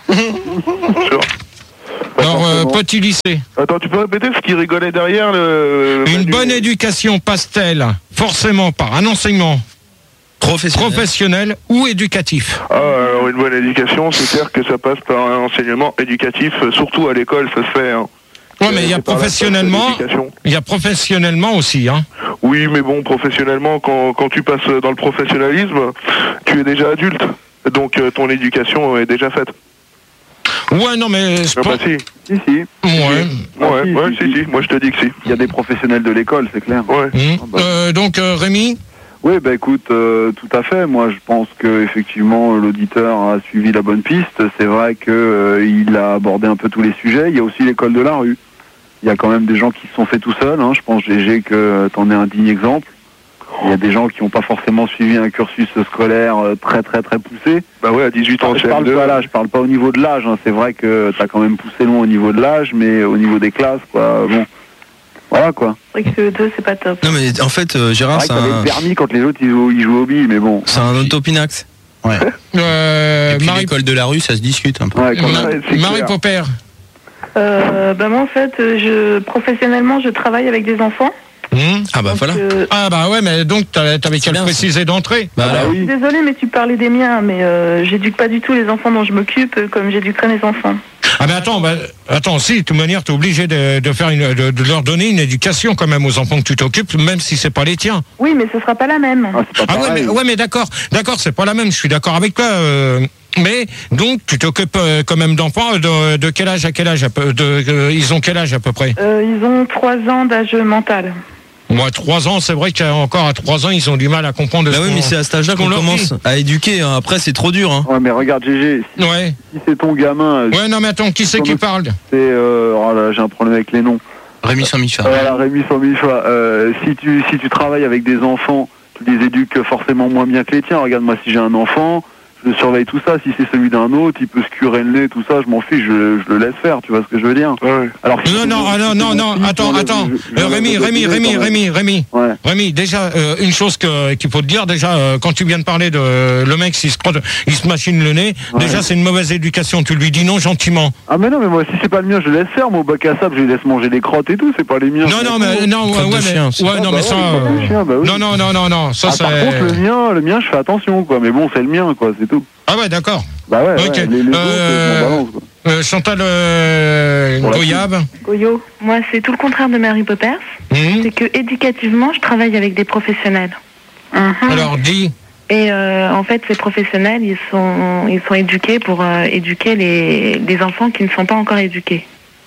Speaker 6: Alors, euh, petit lycée.
Speaker 10: Attends, tu peux répéter ce qui rigolait derrière le...
Speaker 6: Une bonne éducation passe-t-elle forcément par un enseignement
Speaker 5: professionnel,
Speaker 6: professionnel ou éducatif?
Speaker 10: Ah, alors une bonne éducation, c'est clair que ça passe par un enseignement éducatif, surtout à l'école, ça se fait. Hein.
Speaker 6: Ouais, mais il y a professionnellement, il y a professionnellement aussi, hein.
Speaker 10: Oui, mais bon, professionnellement, quand, quand tu passes dans le professionnalisme, tu es déjà adulte, donc euh, ton éducation est déjà faite.
Speaker 6: Ouais, non, mais...
Speaker 10: Ah bah si.
Speaker 11: Si, si.
Speaker 6: Ouais.
Speaker 10: Ouais,
Speaker 11: Ah, si,
Speaker 10: ouais,
Speaker 11: si,
Speaker 10: si, si, moi je te dis que si.
Speaker 11: Il y a des professionnels de l'école, c'est clair.
Speaker 10: Ouais.
Speaker 6: Mmh.
Speaker 11: Ah bah.
Speaker 6: Euh, donc, euh, Rémi?
Speaker 11: Oui, bah écoute, euh, tout à fait. Moi, je pense que effectivement, l'auditeur a suivi la bonne piste. C'est vrai que euh, il a abordé un peu tous les sujets. Il y a aussi l'école de la rue. Il y a quand même des gens qui se sont faits tout seuls. Hein. Je pense, G G, que t'en es un digne exemple. Il y a des gens qui n'ont pas forcément suivi un cursus scolaire euh, très très très poussé.
Speaker 10: Bah ouais, à dix-huit ans,
Speaker 11: je parle pas là, je parle pas au niveau de l'âge. Hein. C'est vrai que t'as quand même poussé loin au niveau de l'âge, mais au niveau des classes, quoi. Bon, voilà quoi.
Speaker 2: C'est vrai que C E deux, c'est pas top.
Speaker 5: Non mais en fait, euh, Gérard,
Speaker 11: c'est
Speaker 5: c'est
Speaker 11: vrai que t'avais
Speaker 5: un...
Speaker 11: le permis quand les autres ils jouent, ils jouent au billes, mais bon.
Speaker 5: C'est un autopinax.
Speaker 9: Ouais.
Speaker 6: Euh,
Speaker 9: Et puis
Speaker 6: Marie...
Speaker 9: l'école de la rue, ça se discute un peu.
Speaker 11: Ouais, quand
Speaker 6: Ma-
Speaker 11: même, c'est
Speaker 6: Marie
Speaker 11: clair.
Speaker 6: Popper.
Speaker 2: Euh, bah moi, en fait, je, professionnellement, je travaille avec des enfants.
Speaker 6: Mmh.
Speaker 5: Ah bah voilà.
Speaker 2: Euh,
Speaker 6: Ah bah ouais, mais donc t'avais t'avais qu'à le
Speaker 5: bien,
Speaker 6: préciser d'entrée.
Speaker 5: Bah,
Speaker 11: Ah
Speaker 5: alors,
Speaker 11: oui.
Speaker 2: Désolée, mais tu parlais des miens, mais euh, j'éduque pas du tout les enfants dont je m'occupe euh, comme j'éduquerai mes enfants.
Speaker 6: Ah mais attends, bah, attends, si, de toute manière, t'es obligé de, de faire une, de, de leur donner une éducation quand même aux enfants que tu t'occupes, même si c'est pas les tiens.
Speaker 2: Oui, mais ce sera pas la même.
Speaker 11: Ah, c'est pas
Speaker 6: Ah ouais,
Speaker 11: pareil.
Speaker 6: mais, ouais, mais d'accord, d'accord, c'est pas la même. Je suis d'accord avec toi. euh, mais donc, tu t'occupes euh, quand même d'enfants de, de quel âge à quel âge à peu, de, euh, ils ont quel âge à peu près?
Speaker 2: Euh, ils ont trois ans d'âge mental.
Speaker 6: Moi, trois ans, c'est vrai qu'encore à trois ans, ils ont du mal à comprendre.
Speaker 5: bah
Speaker 6: ce
Speaker 5: oui,
Speaker 6: qu'on-
Speaker 5: mais c'est à cet âge-là
Speaker 6: ce qu'on
Speaker 5: qu'on
Speaker 6: leur
Speaker 5: commence
Speaker 6: dit.
Speaker 5: à éduquer. Hein. Après, c'est trop dur. Hein.
Speaker 11: Ouais, mais regarde, G G, si,
Speaker 6: Ouais.
Speaker 11: si c'est ton gamin, euh,
Speaker 6: Ouais, non, mais attends, qui c'est qui parle?
Speaker 11: c'est. Euh, oh là, j'ai un problème avec les noms.
Speaker 9: Rémi Saint-Michel.
Speaker 11: Voilà, Rémi sans mille fois. Euh, si tu si tu travailles avec des enfants, tu les éduques forcément moins bien que les tiens. Regarde, moi, si j'ai un enfant, je surveille tout ça. Si c'est celui d'un autre, il peut se curer le nez, tout ça, je m'en fiche, je, je le laisse faire. Tu vois ce que je veux dire?
Speaker 10: Ouais.
Speaker 11: Alors, si
Speaker 6: Non,
Speaker 11: c'est
Speaker 6: non,
Speaker 11: mon-
Speaker 6: ah, non,
Speaker 11: si
Speaker 6: non,
Speaker 11: c'est
Speaker 6: non,
Speaker 11: mon fils,
Speaker 6: attends,
Speaker 11: je-
Speaker 6: attends.
Speaker 11: je- je-
Speaker 6: Euh,
Speaker 11: je-
Speaker 6: Rémi,
Speaker 11: je-
Speaker 6: Rémi,
Speaker 11: je-
Speaker 6: Rémi,
Speaker 11: quand même.
Speaker 6: Rémi, Rémi.
Speaker 11: Ouais.
Speaker 6: Rémi, déjà, euh, une chose que, qu'il faut te dire, déjà, euh, quand tu viens de parler de le mec, s'il se, crotte- il se machine le nez,
Speaker 11: Ouais.
Speaker 6: déjà, c'est une mauvaise éducation. Tu lui dis non gentiment.
Speaker 11: Ah mais non, mais moi si c'est pas le mien, je le laisse faire. Moi au bac à sable, je les laisse manger les crottes et tout. C'est pas les miens.
Speaker 6: Non, non, mais, non, ouais,
Speaker 5: Crotte de
Speaker 6: ouais,
Speaker 5: chien,
Speaker 6: mais,
Speaker 5: c'est-
Speaker 6: ouais,
Speaker 11: Ah,
Speaker 6: non,
Speaker 11: bah
Speaker 6: mais
Speaker 11: ouais,
Speaker 6: ça,
Speaker 11: les crottes de
Speaker 6: euh,
Speaker 11: chien, bah oui.
Speaker 6: non, non, non, non, non, ça,
Speaker 11: Ah,
Speaker 6: c'est,
Speaker 11: par contre, le mien, le mien, je fais attention, quoi. Mais bon, c'est le mien, quoi, c'est tout.
Speaker 6: ah ouais, d'accord.
Speaker 11: Bah ouais,
Speaker 6: Ok.
Speaker 11: ouais, les, les autres,
Speaker 6: Euh,
Speaker 11: je m'en balance, quoi.
Speaker 6: Euh, Chantal, euh,
Speaker 11: Pour la
Speaker 6: Goyab.
Speaker 2: Goyo, moi, c'est tout le contraire de Mary Poppers.
Speaker 6: Hum.
Speaker 2: C'est que éducativement, je travaille avec des professionnels. Mhm.
Speaker 6: Alors, dis.
Speaker 2: Et euh, en fait, ces professionnels, ils sont, ils sont éduqués pour euh, éduquer les, les enfants qui ne sont pas encore éduqués.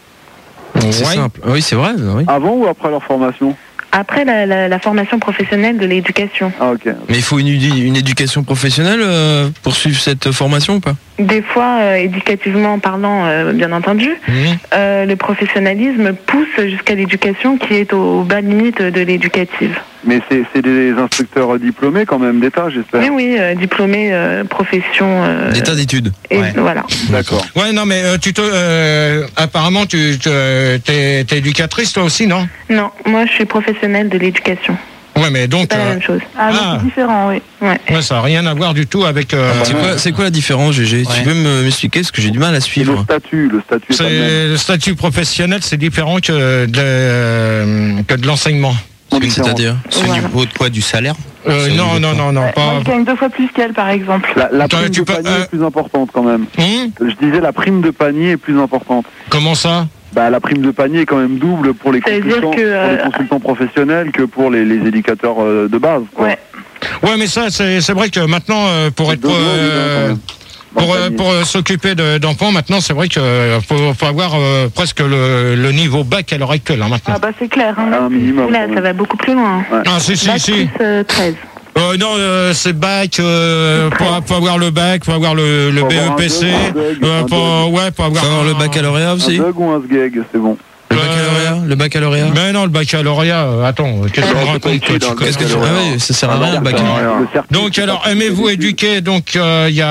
Speaker 5: C'est
Speaker 6: Ouais.
Speaker 5: simple. Oui, c'est vrai. Oui.
Speaker 11: Avant ou après leur formation?
Speaker 2: Après la, la, la formation professionnelle de l'éducation.
Speaker 11: Ah ok.
Speaker 5: Mais il faut une, une éducation professionnelle euh, pour suivre cette formation ou pas?
Speaker 2: Des fois, euh, éducativement parlant, euh, bien entendu,
Speaker 6: Hum.
Speaker 2: euh, le professionnalisme pousse jusqu'à l'éducation qui est au bas limite de l'éducative.
Speaker 11: Mais c'est c'est des instructeurs diplômés quand même d'État, j'espère.
Speaker 2: Oui, oui, euh, diplômé, euh, profession. euh,
Speaker 5: D'état d'études.
Speaker 2: et
Speaker 9: Ouais.
Speaker 2: voilà.
Speaker 11: D'accord.
Speaker 6: Ouais, non, mais euh, tu te, euh, apparemment, tu te- t'es, t'es éducatrice, toi aussi, non?
Speaker 2: Non, moi, je suis professionnelle de l'éducation.
Speaker 6: Ouais, mais donc,
Speaker 2: C'est pas la
Speaker 6: euh,
Speaker 2: même chose.
Speaker 6: Ah, mais c'est
Speaker 2: différent, oui. Ouais.
Speaker 6: ouais, ça n'a rien à voir du tout avec. euh,
Speaker 5: C'est quoi, c'est quoi la différence, G G?
Speaker 9: Ouais.
Speaker 5: Tu peux me- m'expliquer parce que j'ai du mal à
Speaker 11: Le
Speaker 5: suivre.
Speaker 11: statut, le statut est pas le même.
Speaker 6: c'est le statut professionnel, c'est différent que de, euh, que de l'enseignement.
Speaker 5: C'est-à-dire
Speaker 9: C'est au niveau de quoi? Du salaire?
Speaker 6: Euh,
Speaker 9: C'est au
Speaker 6: non,
Speaker 9: niveau de
Speaker 6: non,
Speaker 9: quoi
Speaker 6: non, non,
Speaker 2: Moi,
Speaker 6: pas.
Speaker 2: je gagne deux fois plus qu'elle, par exemple.
Speaker 11: La, la
Speaker 6: Toi,
Speaker 11: prime
Speaker 6: tu
Speaker 11: de
Speaker 6: peux-
Speaker 11: panier
Speaker 6: euh,
Speaker 11: est plus importante quand même.
Speaker 6: Hum
Speaker 11: Je disais la prime de panier est plus importante.
Speaker 6: Comment ça?
Speaker 11: Bah, la prime de panier est quand même double pour les
Speaker 2: Ça veut dire
Speaker 11: consultants,
Speaker 2: que,
Speaker 11: pour les
Speaker 2: euh,
Speaker 11: consultants professionnels que pour les, les éducateurs euh, de base. Quoi.
Speaker 2: Ouais.
Speaker 6: Ouais, mais ça, c'est, c'est vrai que maintenant, euh, pour
Speaker 11: C'est
Speaker 6: être,
Speaker 11: deux euros,
Speaker 6: euh,
Speaker 11: quand même.
Speaker 6: pour,
Speaker 11: Dans le
Speaker 6: euh,
Speaker 11: panier.
Speaker 6: pour euh, s'occuper de- d'enfants, maintenant, c'est vrai qu'il faut, faut avoir euh, presque le, le niveau bac à l'heure actuelle, hein, maintenant.
Speaker 2: Ah bah c'est clair. Hein.
Speaker 11: Un minimum.
Speaker 2: Là,
Speaker 11: quand
Speaker 2: ça
Speaker 11: même.
Speaker 2: va beaucoup plus loin.
Speaker 11: Ouais.
Speaker 6: Ah, si, si,
Speaker 2: Bac
Speaker 6: si.
Speaker 2: plus euh, treize.
Speaker 6: Euh, non, euh, c'est bac, euh, pour, pour avoir le bac, pour avoir le, le
Speaker 11: Faut avoir un
Speaker 6: B E P C,
Speaker 11: dog, un dog,
Speaker 6: euh,
Speaker 11: un
Speaker 6: pour, ouais, pour avoir
Speaker 5: Faut avoir le
Speaker 6: un-
Speaker 5: baccalauréat
Speaker 11: Un
Speaker 5: aussi.
Speaker 11: bug ou un sgeg, c'est bon.
Speaker 5: Le
Speaker 6: Euh,
Speaker 5: baccalauréat. baccalauréat, le baccalauréat.
Speaker 3: Mais non, le baccalauréat, euh, attends, qu'est-ce que tu me racontes toi, tu
Speaker 5: Qu'est-ce que tu ah oui, ça sert à rien le baccalauréat.
Speaker 3: Donc alors, aimez-vous éduquer, donc il euh, y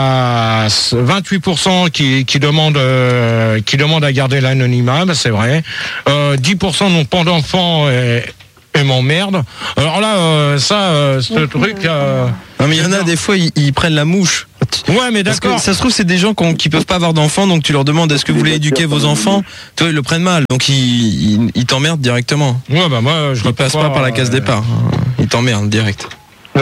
Speaker 3: a vingt-huit pour cent qui, qui demandent euh, qui demandent à garder l'anonymat, bah, c'est vrai. Euh, dix pour cent n'ont pas d'enfants et, et m'emmerdent. Alors là, euh, ça, euh, ce truc... Euh,
Speaker 5: non mais il y en a des fois, ils, ils prennent la mouche.
Speaker 3: Ouais, mais d'accord.
Speaker 5: Parce que ça se trouve, c'est des gens qui, ont, qui peuvent pas avoir d'enfants, donc tu leur demandes est-ce que vous voulez éduquer vos enfants. Toi, ils le prennent mal, donc ils, ils, ils t'emmerdent directement.
Speaker 3: Ouais, bah moi, je
Speaker 5: ne passe pas, pas par la case euh... départ. Ils t'emmerdent direct.
Speaker 3: Euh,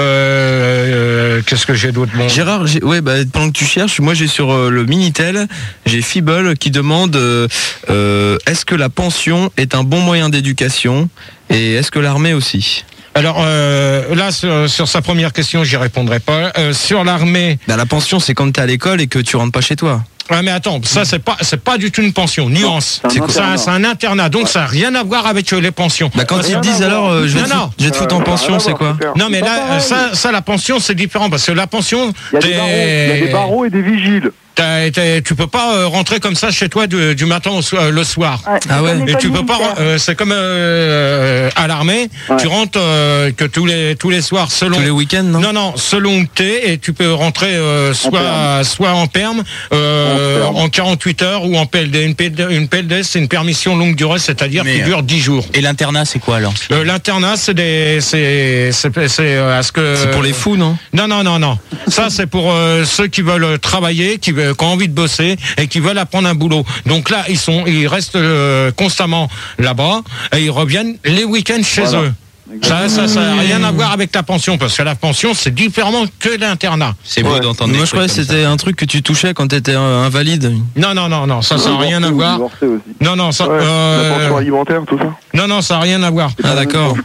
Speaker 3: euh, Qu'est-ce que j'ai d'autre bon.
Speaker 5: Gérard, j'ai, ouais, bah, pendant que tu cherches, moi j'ai sur euh, le Minitel, j'ai Feeble qui demande euh, euh, est-ce que la pension est un bon moyen d'éducation et est-ce que l'armée aussi?
Speaker 3: Alors euh, là, sur, sur sa première question, j'y répondrai pas. Euh, sur l'armée,
Speaker 5: bah, la pension, c'est quand t'es à l'école et que tu rentres pas chez toi.
Speaker 3: Ah mais attends, ça c'est pas c'est pas du tout une pension, nuance.
Speaker 5: C'est quoi
Speaker 3: ça, c'est un internat, donc ouais. Ça n'a rien à voir avec euh, les pensions.
Speaker 5: Bah quand ils disent alors euh, je, vais non, non. je vais te foutre en pension, c'est quoi?
Speaker 3: Non mais là, ça, ça la pension c'est différent parce que la pension,
Speaker 11: il y a des barreaux, il y a des barreaux et des vigiles.
Speaker 3: T'as, t'as, tu peux pas euh, rentrer comme ça chez toi du, du matin au soir, le soir.
Speaker 11: Ouais,
Speaker 5: ah ouais.
Speaker 3: Et tu peux pas. Euh, c'est comme euh, à l'armée. Ouais. Tu rentres euh, que tous les tous les soirs selon.
Speaker 5: Tous les week-ends, non?
Speaker 3: Non, non, selon où t'es et tu peux rentrer euh, soit en soit en perme, euh, en, en quarante-huit heures ou en P L D. Une P L D, une P L D c'est une permission longue durée, c'est-à-dire qui dure dix jours.
Speaker 9: Et l'internat, c'est quoi alors?
Speaker 3: euh, L'internat, c'est des, c'est, c'est, c'est euh, à ce que.
Speaker 5: C'est pour les fous, non?
Speaker 3: Non, non, non, non. Ça, c'est pour euh, ceux qui veulent travailler, qui veulent, qui ont envie de bosser et qui veulent apprendre un boulot. Donc là, ils sont, ils restent euh, constamment là-bas et ils reviennent les week-ends chez voilà. eux. Ça, ça, ça n'a rien à voir avec la pension parce que la pension, c'est différemment que l'internat.
Speaker 5: C'est beau ouais. d'entendre. Moi, je croyais que c'était ça. Un truc que tu touchais quand tu étais euh, invalide.
Speaker 3: Non, non, non, non, ça, ça n'a rien à voir. Non, non, ça.
Speaker 10: Ouais,
Speaker 3: euh...
Speaker 10: La pension alimentaire, tout ça.
Speaker 3: Non, non, ça n'a rien à voir.
Speaker 5: Ah, d'accord.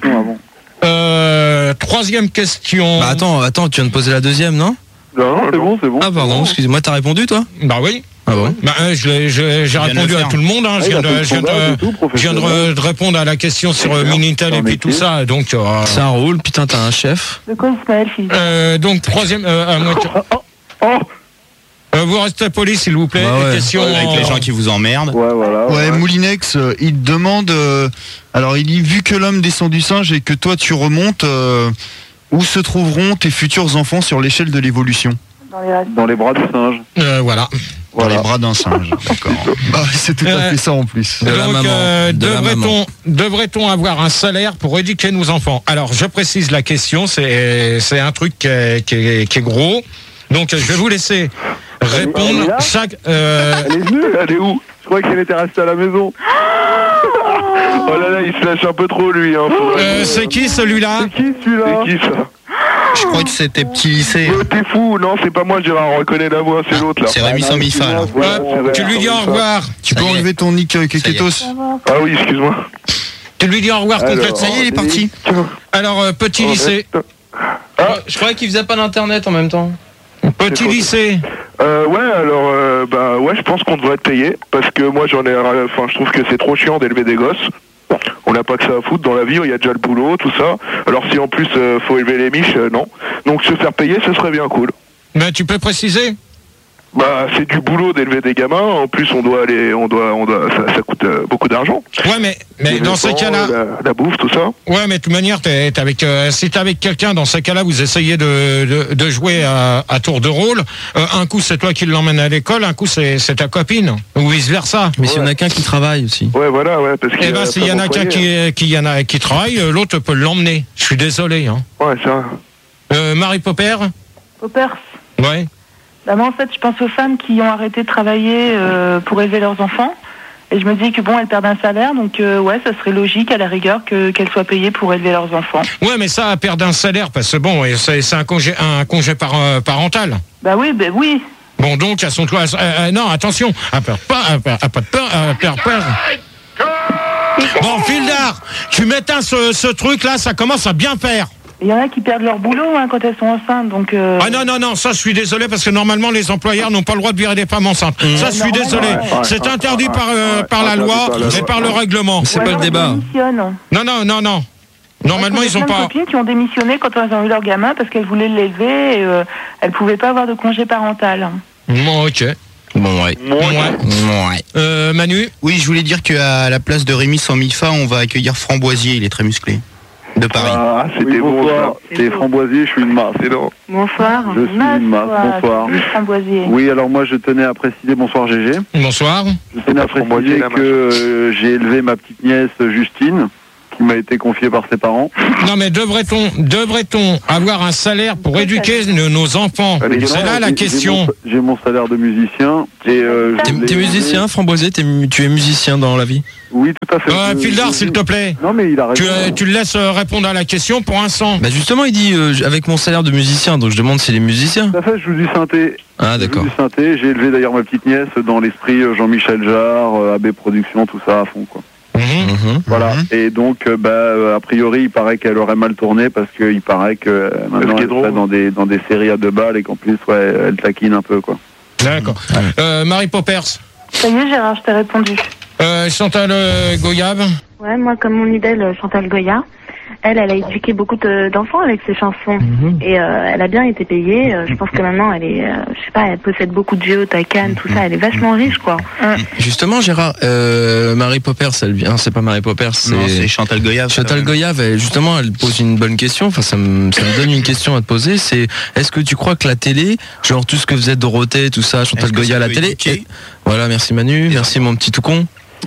Speaker 3: Euh, troisième question.
Speaker 5: Bah attends, attends, tu viens de poser la deuxième, non?
Speaker 10: Non, non, c'est bon, c'est bon.
Speaker 5: Ah pardon, excusez-moi, t'as répondu toi?
Speaker 3: Bah oui.
Speaker 5: Ah bon?
Speaker 3: Bah, euh, je, je, j'ai répondu à tout le monde. Hein.
Speaker 10: Ah,
Speaker 3: je viens, de, je viens, de, je viens de, de répondre à la question sur euh, Minitel et puis tout ça. Donc euh,
Speaker 5: ça roule. Putain, t'as un chef.
Speaker 2: De quoi il s'appelle,
Speaker 3: euh, Donc troisième. Euh, à moitié...
Speaker 10: oh, oh.
Speaker 3: Euh, vous restez poli, s'il vous plaît.
Speaker 5: Bah ouais.
Speaker 3: Question
Speaker 9: ouais, avec
Speaker 3: en...
Speaker 9: les gens qui vous emmerdent.
Speaker 11: Ouais, voilà.
Speaker 8: Ouais, ouais. Moulinex, euh, il demande. Euh, alors, il dit vu que l'homme descend du singe et que toi tu remontes, euh, où se trouveront tes futurs enfants sur l'échelle de l'évolution?
Speaker 11: Dans les, dans les bras du singe.
Speaker 3: Euh, voilà.
Speaker 8: Dans voilà. les bras d'un singe, d'accord. Bah, c'est tout à fait ça en plus.
Speaker 3: De Donc, euh, devrait-on, devrait-on avoir un salaire pour éduquer nos enfants? Alors, je précise la question, c'est, c'est un truc qui est, qui est, qui est gros. Donc, je vais vous laisser répondre
Speaker 11: elle
Speaker 3: chaque... Euh...
Speaker 11: Elle est venue, elle est où? Je croyais qu'elle était restée à la maison.
Speaker 10: Oh là là, il se lâche un peu trop, lui. Hein,
Speaker 3: euh, c'est qui, celui-là?
Speaker 11: C'est qui, celui-là?
Speaker 10: C'est qui, ça?
Speaker 9: Je crois que c'était petit lycée.
Speaker 10: Oh, t'es fou, non, c'est pas moi, Gérard, on reconnaît la voix, c'est ah, l'autre là.
Speaker 9: C'est Rémi Sambifa là.
Speaker 3: Ouais, ouais, tu lui dis au revoir.
Speaker 8: Tu peux enlever ton nick euh, Keketos.
Speaker 10: Ah oui, excuse-moi.
Speaker 3: Tu lui dis au revoir complètement.
Speaker 9: Ça y est, il est parti.
Speaker 3: Alors, euh, petit oh, lycée.
Speaker 5: Ah. Je croyais qu'il faisait pas d'internet en même temps.
Speaker 3: Petit lycée.
Speaker 10: Euh, ouais, alors, euh, bah ouais, je pense qu'on devrait être payé parce que moi j'en ai, enfin, je trouve que c'est trop chiant d'élever des gosses. On n'a pas que ça à foutre dans la vie, il y a déjà le boulot, tout ça. Alors si en plus euh, faut élever les miches, euh, non. Donc se faire payer, ce serait bien cool.
Speaker 3: Mais tu peux préciser?
Speaker 10: Bah c'est du boulot d'élever des gamins. En plus on doit aller, on doit, on doit, ça, ça coûte euh, beaucoup d'argent.
Speaker 3: Ouais, mais mais les dans ces cas-là,
Speaker 10: la, la bouffe, tout ça.
Speaker 3: Ouais, mais de toute manière, t'es, t'es avec, euh, si t'es avec quelqu'un, dans ces cas-là, vous essayez de de, de jouer à, à tour de rôle. Euh, un coup c'est toi qui l'emmène à l'école, un coup c'est c'est ta copine, ou vice versa.
Speaker 5: Mais s'il ouais. y en a qu'un qui travaille aussi.
Speaker 10: Ouais, voilà, ouais, parce que.
Speaker 3: Eh ben, s'il y en a qu'un qui qui y en a qui travaille, l'autre peut l'emmener. Je suis désolé, hein.
Speaker 10: Ouais, ça.
Speaker 3: Euh, Marie Popper.
Speaker 2: Poppers.
Speaker 3: Ouais.
Speaker 2: Bah moi en fait je pense aux femmes qui ont arrêté de travailler euh, pour élever leurs enfants et je me dis que bon elles perdent un salaire donc euh, ouais ça serait logique à la rigueur que, qu'elles soient payées pour élever leurs enfants.
Speaker 3: Ouais mais ça perdre un salaire parce que bon c'est, c'est un congé un congé par, euh, parental.
Speaker 2: Bah oui bah oui.
Speaker 3: Bon donc à son toit euh, euh, non attention à peur pas à pas de peur à perdre peur. Bon Fildar tu m'éteins ce, ce truc là ça commence à bien faire.
Speaker 2: Il y en a qui perdent leur boulot hein, quand elles sont enceintes, donc... Euh...
Speaker 3: Ah non, non, non, ça je suis désolé, parce que normalement les employeurs n'ont pas le droit de virer des femmes enceintes. Mmh. Ça je suis désolé, ouais, c'est ouais, interdit ouais, par, euh, ouais, par la loi et par le règlement.
Speaker 5: C'est ouais, pas le débat.
Speaker 3: Non, non, non, non. Normalement,
Speaker 2: ouais,
Speaker 3: ils ont pas...
Speaker 2: Il y a copines qui ont démissionné quand elles ont eu leur gamin parce qu'elles voulaient l'élever et euh, elles pouvaient pas avoir de congé parental.
Speaker 3: Bon, ok.
Speaker 5: Bon, ouais.
Speaker 3: Ouais.
Speaker 5: Ouais.
Speaker 3: Euh, Manu?
Speaker 9: Oui, je voulais dire qu'à la place de Rémi sans Mifa, on va accueillir Framboisier, il est très musclé. De Paris.
Speaker 11: Ah, c'était bon, bonsoir. C'est Framboisier, je suis une masse.
Speaker 2: Bonsoir.
Speaker 11: Je suis une masse, bonsoir.
Speaker 2: Framboisier.
Speaker 11: Oui, alors moi je tenais à préciser, bonsoir G G.
Speaker 3: Bonsoir.
Speaker 11: Je tenais à préciser que euh, j'ai élevé ma petite nièce Justine, qui m'a été confiée par ses parents.
Speaker 3: Non mais devrait-on devrait-on avoir un salaire pour éduquer nos, nos enfants? C'est là la question.
Speaker 11: J'ai mon, mon salaire de musicien. Et euh,
Speaker 5: T'es t'es musicien, Framboisier? T'es mu- Tu es musicien dans la vie?
Speaker 11: Oui, tout à fait.
Speaker 3: Euh, Fildar, s'il te plaît.
Speaker 11: Non mais il a raison.
Speaker 3: Tu, euh, tu le laisses euh, répondre à la question pour un cent.
Speaker 5: Bah justement, il dit euh, avec mon salaire de musicien, donc je demande s'il est musicien.
Speaker 11: Tout à fait, je joue du synthé.
Speaker 5: Ah
Speaker 11: Je joue
Speaker 5: d'accord.
Speaker 11: du synthé. J'ai élevé d'ailleurs ma petite nièce dans l'esprit euh, Jean-Michel Jarre, euh, A B Productions, tout ça à fond quoi.
Speaker 5: Mhm.
Speaker 11: Voilà. Et donc, euh, bah, euh, a priori, il paraît qu'elle aurait mal tourné parce qu'il paraît que euh, maintenant elle serait dans des dans des séries à deux balles et qu'en plus, ouais, elle taquine un peu quoi.
Speaker 3: D'accord. Euh, Marie Poppers.
Speaker 2: Ça y est, Gérard, je t'ai répondu.
Speaker 3: Euh, Chantal euh, Goyave.
Speaker 2: Ouais, moi, comme mon idole, euh, Chantal Goya, elle, elle a éduqué beaucoup de- d'enfants avec ses chansons. Et euh, elle a bien été payée. Euh, je pense que maintenant, elle est, euh, je sais pas, elle possède beaucoup de géos, Taycan, tout ça. Elle est vachement riche, quoi.
Speaker 5: Justement, Gérard, euh, Marie Poppers, elle vient. C'est pas Marie Poppers, c'est
Speaker 9: Non, c'est Chantal Goyave.
Speaker 5: Chantal Goyave. Elle, justement, elle pose une bonne question. Enfin, ça me, ça me donne une question à te poser. C'est est-ce que tu crois que la télé, genre tout ce que faisait Dorothée, tout ça, Chantal
Speaker 9: Est-ce que
Speaker 5: Goya à
Speaker 9: ça
Speaker 5: la
Speaker 9: peut
Speaker 5: télé.
Speaker 9: éduquer
Speaker 5: et- Voilà, merci Manu, merci mon petit tout con.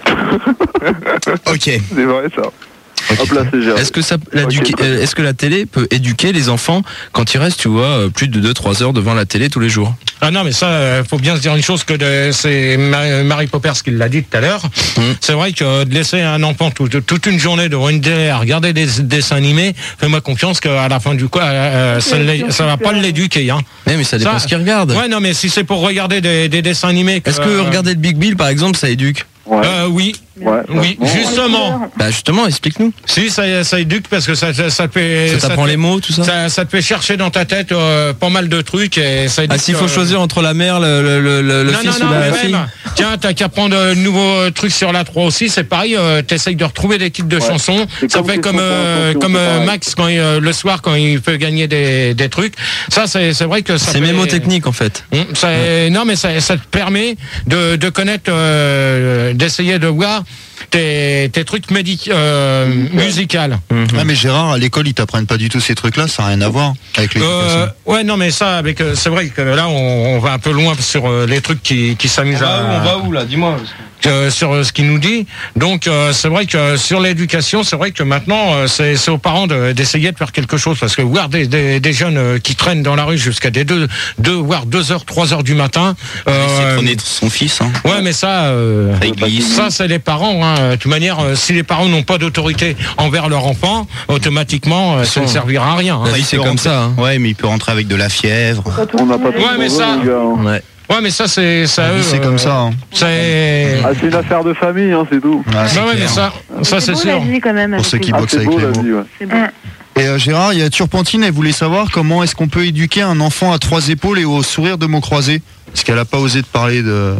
Speaker 9: Ok.
Speaker 11: C'est vrai ça. Hop là, c'est Gérard.
Speaker 5: Est-ce que ça, la,
Speaker 11: Ok,
Speaker 5: du-
Speaker 11: très bien.
Speaker 5: est-ce que la télé peut éduquer les enfants quand ils restent, tu vois, euh, plus de deux trois heures devant la télé tous les jours?
Speaker 3: Ah non, mais ça, euh, faut bien se dire une chose que de- c'est Marie, Marie Poppers qui l'a dit tout à l'heure. C'est vrai que de laisser un enfant tout- toute une journée devant une télé à regarder des dessins animés, fais-moi confiance qu'à la fin du coup, euh, ça, l'é- ça va pas l'éduquer. Hein.
Speaker 5: Mais, mais ça dépend ce qu'ils regardent.
Speaker 3: Ouais, non, mais si c'est pour regarder des, des dessins animés.
Speaker 5: Est-ce que
Speaker 3: euh,
Speaker 5: regarder le Big Bill, par exemple, ça éduque?
Speaker 3: Euh, oui.
Speaker 11: Ouais,
Speaker 3: oui,
Speaker 11: vachement.
Speaker 3: justement.
Speaker 5: Bah justement, explique-nous.
Speaker 3: Si, ça, ça éduque parce que ça, ça, ça te fait...
Speaker 5: Ça t'apprend
Speaker 3: te-
Speaker 5: les mots, tout ça
Speaker 3: ça Ça te fait chercher dans ta tête euh, pas mal de trucs et ça éduque,
Speaker 5: Ah, s'il faut
Speaker 3: euh,
Speaker 5: choisir entre la mère, le, le, le, le
Speaker 3: non,
Speaker 5: fils
Speaker 3: non,
Speaker 5: ou
Speaker 3: non,
Speaker 5: la
Speaker 3: mais
Speaker 5: fille.
Speaker 3: même, tiens, t'as qu'à prendre de nouveaux trucs sur la trois aussi, c'est pareil, euh, t'essayes de retrouver des titres de
Speaker 11: Ouais.
Speaker 3: chansons,
Speaker 11: C'est
Speaker 3: ça
Speaker 11: comme
Speaker 3: fait
Speaker 11: tes
Speaker 3: comme
Speaker 11: chansons,
Speaker 3: euh,
Speaker 11: attention,
Speaker 3: comme
Speaker 11: c'est
Speaker 3: euh,
Speaker 11: pareil.
Speaker 3: Max quand il, euh, le soir quand il peut gagner des, des trucs, ça c'est c'est vrai que ça
Speaker 5: C'est
Speaker 3: fait-
Speaker 5: mémotechnique en fait.
Speaker 3: Hum, ça, non mais ça, ça te permet de, de connaître, euh, d'essayer de voir tes, tes trucs médic euh, musicales.
Speaker 8: Ah, mais Gérard, à l'école, ils t'apprennent pas du tout ces trucs-là, ça n'a rien à voir avec l'éducation.
Speaker 3: Euh, ouais, non, mais ça, avec, euh, c'est vrai que là, on, on va un peu loin sur euh, les trucs qui, qui s'amusent à.
Speaker 5: où là? Dis-moi.
Speaker 3: euh, sur euh, ce qu'il nous dit. Donc, euh, c'est vrai que sur l'éducation, c'est vrai que maintenant, euh, c'est c'est aux parents de- d'essayer de faire quelque chose, parce que voir des, des, des jeunes euh, qui traînent dans la rue jusqu'à des deux, deux, voire deux heures, trois heures du matin.
Speaker 9: C'est
Speaker 3: Euh,
Speaker 9: trôner son fils. Hein.
Speaker 3: Ouais, mais ça, euh,
Speaker 9: Ça glisse.
Speaker 3: ça c'est les parents. Hein. De toute manière, euh, si les parents n'ont pas d'autorité envers leur enfant, automatiquement, euh, ça ne servira à rien. Hein.
Speaker 5: La vie, c'est comme ça. Hein.
Speaker 9: Ouais, mais il peut rentrer avec de la fièvre.
Speaker 11: On n'a pas tout
Speaker 3: Ouais, mais
Speaker 11: pour
Speaker 3: ça-
Speaker 11: eux, les gars, hein.
Speaker 5: Ouais.
Speaker 3: Ouais, mais ça, c'est ça.
Speaker 8: La vie,
Speaker 3: eux,
Speaker 8: c'est
Speaker 3: euh,
Speaker 8: comme ça. Hein.
Speaker 3: C'est.
Speaker 11: Ah, c'est une affaire de famille, hein, c'est tout.
Speaker 8: Ah, c'est
Speaker 3: Bah ouais,
Speaker 8: clair.
Speaker 3: mais ça, ça c'est
Speaker 2: beau,
Speaker 3: sûr.
Speaker 2: la vie, quand même.
Speaker 8: Pour
Speaker 2: avec
Speaker 8: ceux
Speaker 2: les
Speaker 8: qui
Speaker 11: Ah,
Speaker 8: boxent
Speaker 11: c'est
Speaker 8: avec
Speaker 11: beau
Speaker 8: les
Speaker 11: la
Speaker 8: mots.
Speaker 11: vie, ouais.
Speaker 2: C'est beau.
Speaker 8: Et euh, Gérard, il y a Turpentine, elle voulait savoir comment est-ce qu'on peut éduquer un enfant à trois épaules et au sourire de mots croisés. Parce qu'elle a pas osé de parler de...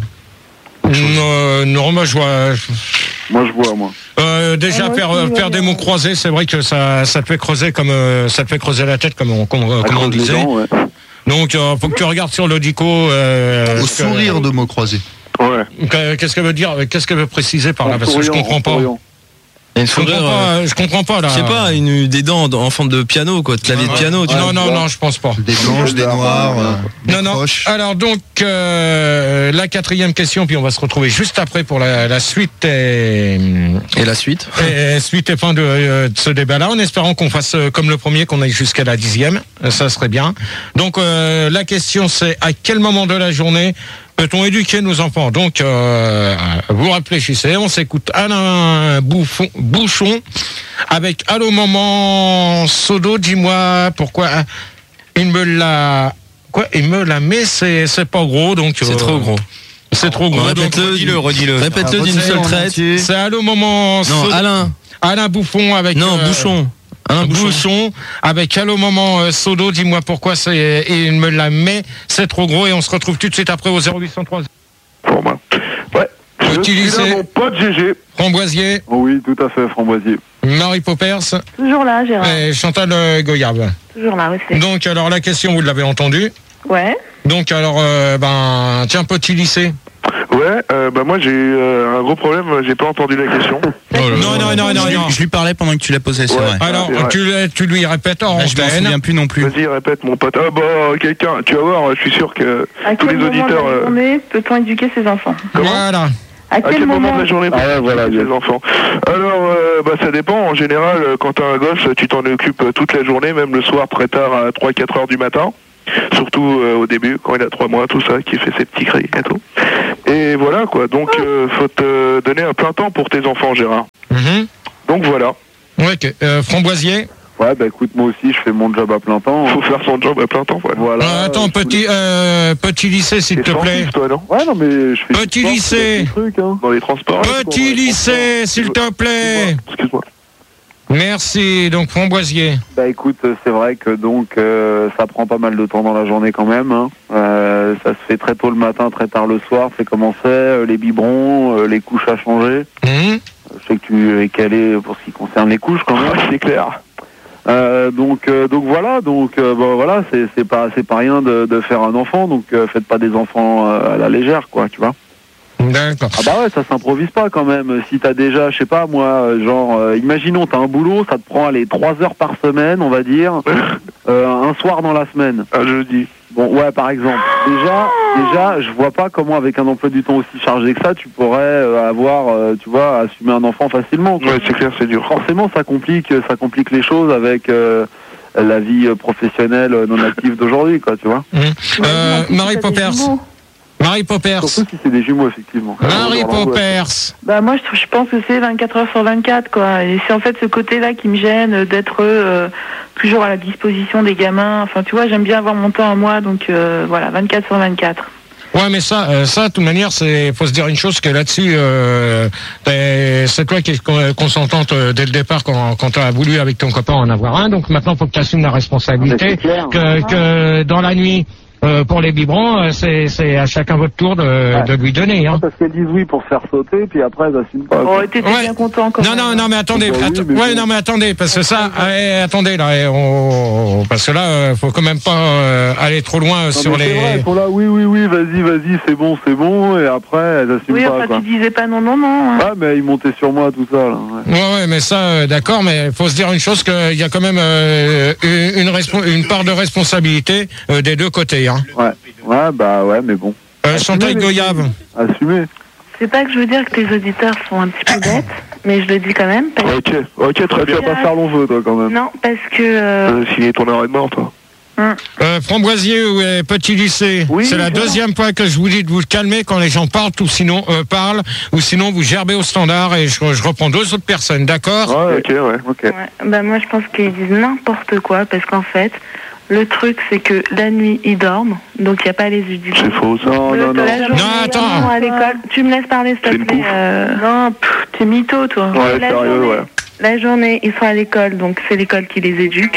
Speaker 3: Non, non, moi je vois.
Speaker 11: Moi, je vois, moi.
Speaker 3: Euh, déjà
Speaker 2: Ah, moi
Speaker 3: faire,
Speaker 2: aussi,
Speaker 3: euh,
Speaker 2: je
Speaker 3: faire
Speaker 2: vois
Speaker 3: des
Speaker 2: bien.
Speaker 3: mots croisés, c'est vrai que ça, ça te fait creuser comme euh, ça te fait creuser la tête comme on, comme,
Speaker 11: À
Speaker 3: comme on
Speaker 11: cause des
Speaker 3: disait.
Speaker 11: dents, ouais.
Speaker 3: Donc euh, faut que tu regardes sur l'audico. Euh,
Speaker 8: Au
Speaker 3: que-
Speaker 8: sourire de mots croisés.
Speaker 10: Ouais.
Speaker 3: que- Qu'est-ce qu'elle veut dire Qu'est-ce qu'elle veut préciser par là
Speaker 11: En
Speaker 3: Parce que je
Speaker 11: souriant,
Speaker 3: comprends
Speaker 11: en
Speaker 3: pas.
Speaker 11: souriant.
Speaker 5: Il y a une
Speaker 3: Je comprends
Speaker 5: sourire, euh,
Speaker 3: pas. Je comprends pas là.
Speaker 5: je sais pas, une, des dents en forme de piano, quoi, de clavier de piano. Tu
Speaker 3: Non,
Speaker 5: vois.
Speaker 3: non, non, je pense pas.
Speaker 8: Des blanches, des noires, euh, des
Speaker 3: Non, non.
Speaker 8: croches.
Speaker 3: Alors donc euh, la quatrième question, puis on va se retrouver juste après pour la, la suite et,
Speaker 5: Et la suite?
Speaker 3: et suite et fin de, euh, de ce débat-là, en espérant qu'on fasse euh, comme le premier, qu'on aille jusqu'à la dixième, Euh, ça serait bien. Donc euh, la question c'est à quel moment de la journée peut-on éduquer nos enfants? Donc euh, vous réfléchissez, on s'écoute Alain Bouffon, Bouchon avec Allô maman Sodo, dis-moi pourquoi il me l'a quoi il me l'a met, c'est c'est pas gros, donc
Speaker 5: C'est
Speaker 3: euh,
Speaker 5: trop gros.
Speaker 3: c'est trop gros. Donc,
Speaker 5: Répète-le,
Speaker 9: Redis-le, redis-le.
Speaker 5: Répète-le
Speaker 8: Ah,
Speaker 5: d'une
Speaker 8: votre
Speaker 5: seule
Speaker 8: nom en
Speaker 5: traite.
Speaker 8: entier.
Speaker 3: c'est Allô maman
Speaker 5: Non,
Speaker 3: Sodo.
Speaker 5: Alain.
Speaker 3: Alain Bouffon avec
Speaker 5: Non,
Speaker 3: euh,
Speaker 5: Bouchon. Alain Bouchon.
Speaker 3: Bouchon avec Allô maman euh, Sodo, dis-moi pourquoi c'est et il me la met, c'est trop gros, et on se retrouve tout de suite après au zéro huit cent trois.
Speaker 10: Pour moi. Ouais. Je suis
Speaker 3: Utilisé.
Speaker 10: là, mon pote G G.
Speaker 3: Framboisier,
Speaker 11: Oh oui, tout à fait, Framboisier.
Speaker 3: Marie Poppers
Speaker 2: Toujours là, Gérard.
Speaker 3: et Chantal euh, Goyave.
Speaker 2: Toujours là aussi.
Speaker 3: Donc alors la question, vous l'avez entendue.
Speaker 2: Ouais.
Speaker 3: Donc alors euh, ben tiens, petit lycée,
Speaker 10: Ouais, euh, bah moi j'ai eu euh, un gros problème, j'ai pas entendu la question.
Speaker 3: Non, non, non, non, non.
Speaker 9: Je lui parlais pendant que tu la posais, c'est
Speaker 10: Ouais.
Speaker 9: vrai.
Speaker 3: Alors,
Speaker 10: c'est vrai.
Speaker 3: tu, tu lui répètes en
Speaker 9: Là, je m'en
Speaker 3: antenne.
Speaker 9: souviens plus non plus.
Speaker 10: Vas-y, répète mon pote. Ah bah quelqu'un, tu vas voir, je suis sûr que
Speaker 2: À
Speaker 10: tous
Speaker 2: quel
Speaker 10: les
Speaker 2: moment de
Speaker 10: auditeurs...
Speaker 2: la
Speaker 10: euh,
Speaker 2: journée peut-on éduquer ses enfants?
Speaker 3: Voilà.
Speaker 2: À
Speaker 10: À quel moment de la journée
Speaker 11: Ah ouais, voilà,
Speaker 10: les enfants? Alors, euh, bah, ça dépend. En général, euh, quand t'as un gosse, tu t'en occupes euh, toute la journée, même le soir très tard à trois quatre heures du matin. Surtout euh, au début, quand il a trois mois, tout ça, qui fait ses petits cris et tout. Et voilà, quoi. Donc, euh, faut te donner un plein temps pour tes enfants, Gérard.
Speaker 3: Mhm.
Speaker 10: Donc, voilà.
Speaker 3: Ouais, ok. Euh, Framboisier.
Speaker 11: Ouais, bah écoute, moi aussi, je fais mon job à plein temps.
Speaker 10: Faut faire son job à plein temps, voilà.
Speaker 11: Voilà.
Speaker 3: Euh, attends,
Speaker 11: je
Speaker 3: petit, euh, petit lycée, s'il
Speaker 10: T'es
Speaker 3: te plaît.
Speaker 10: sportif, toi, non?
Speaker 11: voulais- Ouais, non, mais je fais.
Speaker 3: Petit
Speaker 11: du sport,
Speaker 3: lycée.
Speaker 11: je fais des trucs, hein.
Speaker 10: Dans les transports.
Speaker 3: Petit lycée, s'il te plaît.
Speaker 10: Excuse-moi.
Speaker 3: Merci. Donc, Framboisier.
Speaker 11: Bah écoute, euh, c'est vrai que donc euh, ça prend pas mal de temps dans la journée quand même. Hein. Euh, ça se fait très tôt le matin, très tard le soir. C'est comment c'est, euh, les biberons, euh, les couches à changer.
Speaker 3: Mhm.
Speaker 11: Je sais que tu es calé pour ce qui concerne les couches quand même.
Speaker 10: Ouais, c'est clair.
Speaker 11: Euh, donc euh, donc voilà, donc euh, bah, voilà, c'est c'est pas c'est pas rien de, de faire un enfant. Donc euh, faites pas des enfants euh, à la légère, quoi, tu vois.
Speaker 3: D'accord.
Speaker 11: Ah bah ouais, ça s'improvise pas quand même. Si t'as déjà, je sais pas moi, euh, genre, euh, imaginons t'as un boulot, ça te prend allez trois heures par semaine, on va dire, euh, un soir dans la semaine.
Speaker 10: Un jeudi.
Speaker 11: Bon, ouais, par exemple. Déjà, déjà, je vois pas comment avec un emploi du temps aussi chargé que ça, tu pourrais euh, avoir, euh, tu vois, assumer un enfant facilement, quoi.
Speaker 10: Ouais, c'est clair, c'est dur.
Speaker 11: Forcément, ça complique, ça complique les choses avec euh, la vie euh, professionnelle euh, non active d'aujourd'hui, quoi, tu vois.
Speaker 3: Mhm. Euh, Marie Poppers. Marie Poppers.
Speaker 11: Surtout si c'est des jumeaux, effectivement.
Speaker 3: Marie
Speaker 11: Dans l'angoisse.
Speaker 3: Poppers.
Speaker 2: Bah moi je, trouve- je pense que c'est vingt-quatre heures sur vingt-quatre quoi. Et c'est en fait ce côté-là qui me gêne euh, d'être euh, toujours à la disposition des gamins. Enfin tu vois, j'aime bien avoir mon temps à moi, donc euh, voilà, vingt-quatre sur vingt-quatre.
Speaker 3: Ouais, mais ça, euh, ça, de toute manière, c'est, faut se dire une chose que là-dessus, euh, t'es- c'est toi qui es con- consentante euh, dès le départ quand, quand tu as voulu avec ton copain en avoir un. Donc maintenant, faut que tu assumes la responsabilité.
Speaker 11: Mais c'est clair.
Speaker 3: Que, que dans la nuit, euh, pour les biberons, euh, c'est, c'est à chacun votre tour de,
Speaker 11: Ouais.
Speaker 3: de lui donner. Hein.
Speaker 11: Parce qu'elles disent oui pour se faire sauter, puis après elles assument pas.
Speaker 2: Oh, t'étais
Speaker 3: Ouais.
Speaker 2: bien content quand
Speaker 3: Non,
Speaker 2: même.
Speaker 3: non, non, mais attendez,
Speaker 11: Bah oui,
Speaker 3: atte-
Speaker 11: mais
Speaker 3: ouais,
Speaker 11: bon.
Speaker 3: non, mais attendez, parce que ça, eh, attendez là, eh, on, parce que là, euh, faut quand même pas euh, aller trop loin
Speaker 11: Non,
Speaker 3: sur
Speaker 11: mais c'est
Speaker 3: les.
Speaker 11: vrai, elles sont là, oui, oui, oui, vas-y, vas-y, c'est bon, c'est bon, et après elles assument
Speaker 2: Oui,
Speaker 11: pas,
Speaker 2: enfin
Speaker 11: quoi.
Speaker 2: tu disais pas non, non, non. hein.
Speaker 11: Ah, mais ils montaient sur moi, tout ça, là. Ouais.
Speaker 3: Ouais, ouais, mais ça, euh, d'accord, mais il faut se dire une chose, qu'il y a quand même euh, une, une, respo- une part de responsabilité euh, des deux côtés. Hein.
Speaker 11: Ouais, ouais, bah ouais, mais bon.
Speaker 3: Euh, Chantal Goyave.
Speaker 11: Assumez.
Speaker 2: C'est pas que je veux dire que tes auditeurs sont un petit peu bêtes, mais je le dis quand même. Parce...
Speaker 10: Ok, ok, très
Speaker 11: Tu
Speaker 10: bien.
Speaker 11: vas pas faire long feu, toi, quand même.
Speaker 2: Non, parce que... euh,
Speaker 10: Euh, signer ton arrêt de mort, toi.
Speaker 2: hum.
Speaker 3: Euh, Framboisier, ouais, petit lycée.
Speaker 11: Oui,
Speaker 3: c'est la
Speaker 11: voilà.
Speaker 3: deuxième fois que je vous dis de vous calmer quand les gens parlent, ou sinon euh, parlent, ou sinon vous gerbez au standard et je, je reprends deux autres personnes, d'accord?
Speaker 10: Ouais, ok, ouais.
Speaker 11: Ok.
Speaker 2: Ouais. Bah moi je pense qu'ils disent n'importe quoi, parce qu'en fait, le truc c'est que la nuit ils dorment, donc il n'y a pas les éducateurs.
Speaker 10: C'est faux, ça.
Speaker 11: Non, non, non.
Speaker 2: La journée,
Speaker 3: Non, attends.
Speaker 2: ils sont à l'école. Tu me laisses parler, s'il
Speaker 10: C'est
Speaker 2: te
Speaker 10: une
Speaker 2: plaît.
Speaker 10: bouffe.
Speaker 2: euh, Non, pff, t'es mytho, toi.
Speaker 10: Ouais,
Speaker 2: la,
Speaker 10: sérieux,
Speaker 2: journée,
Speaker 10: ouais.
Speaker 2: la journée, ils sont à l'école, donc c'est l'école qui les éduque.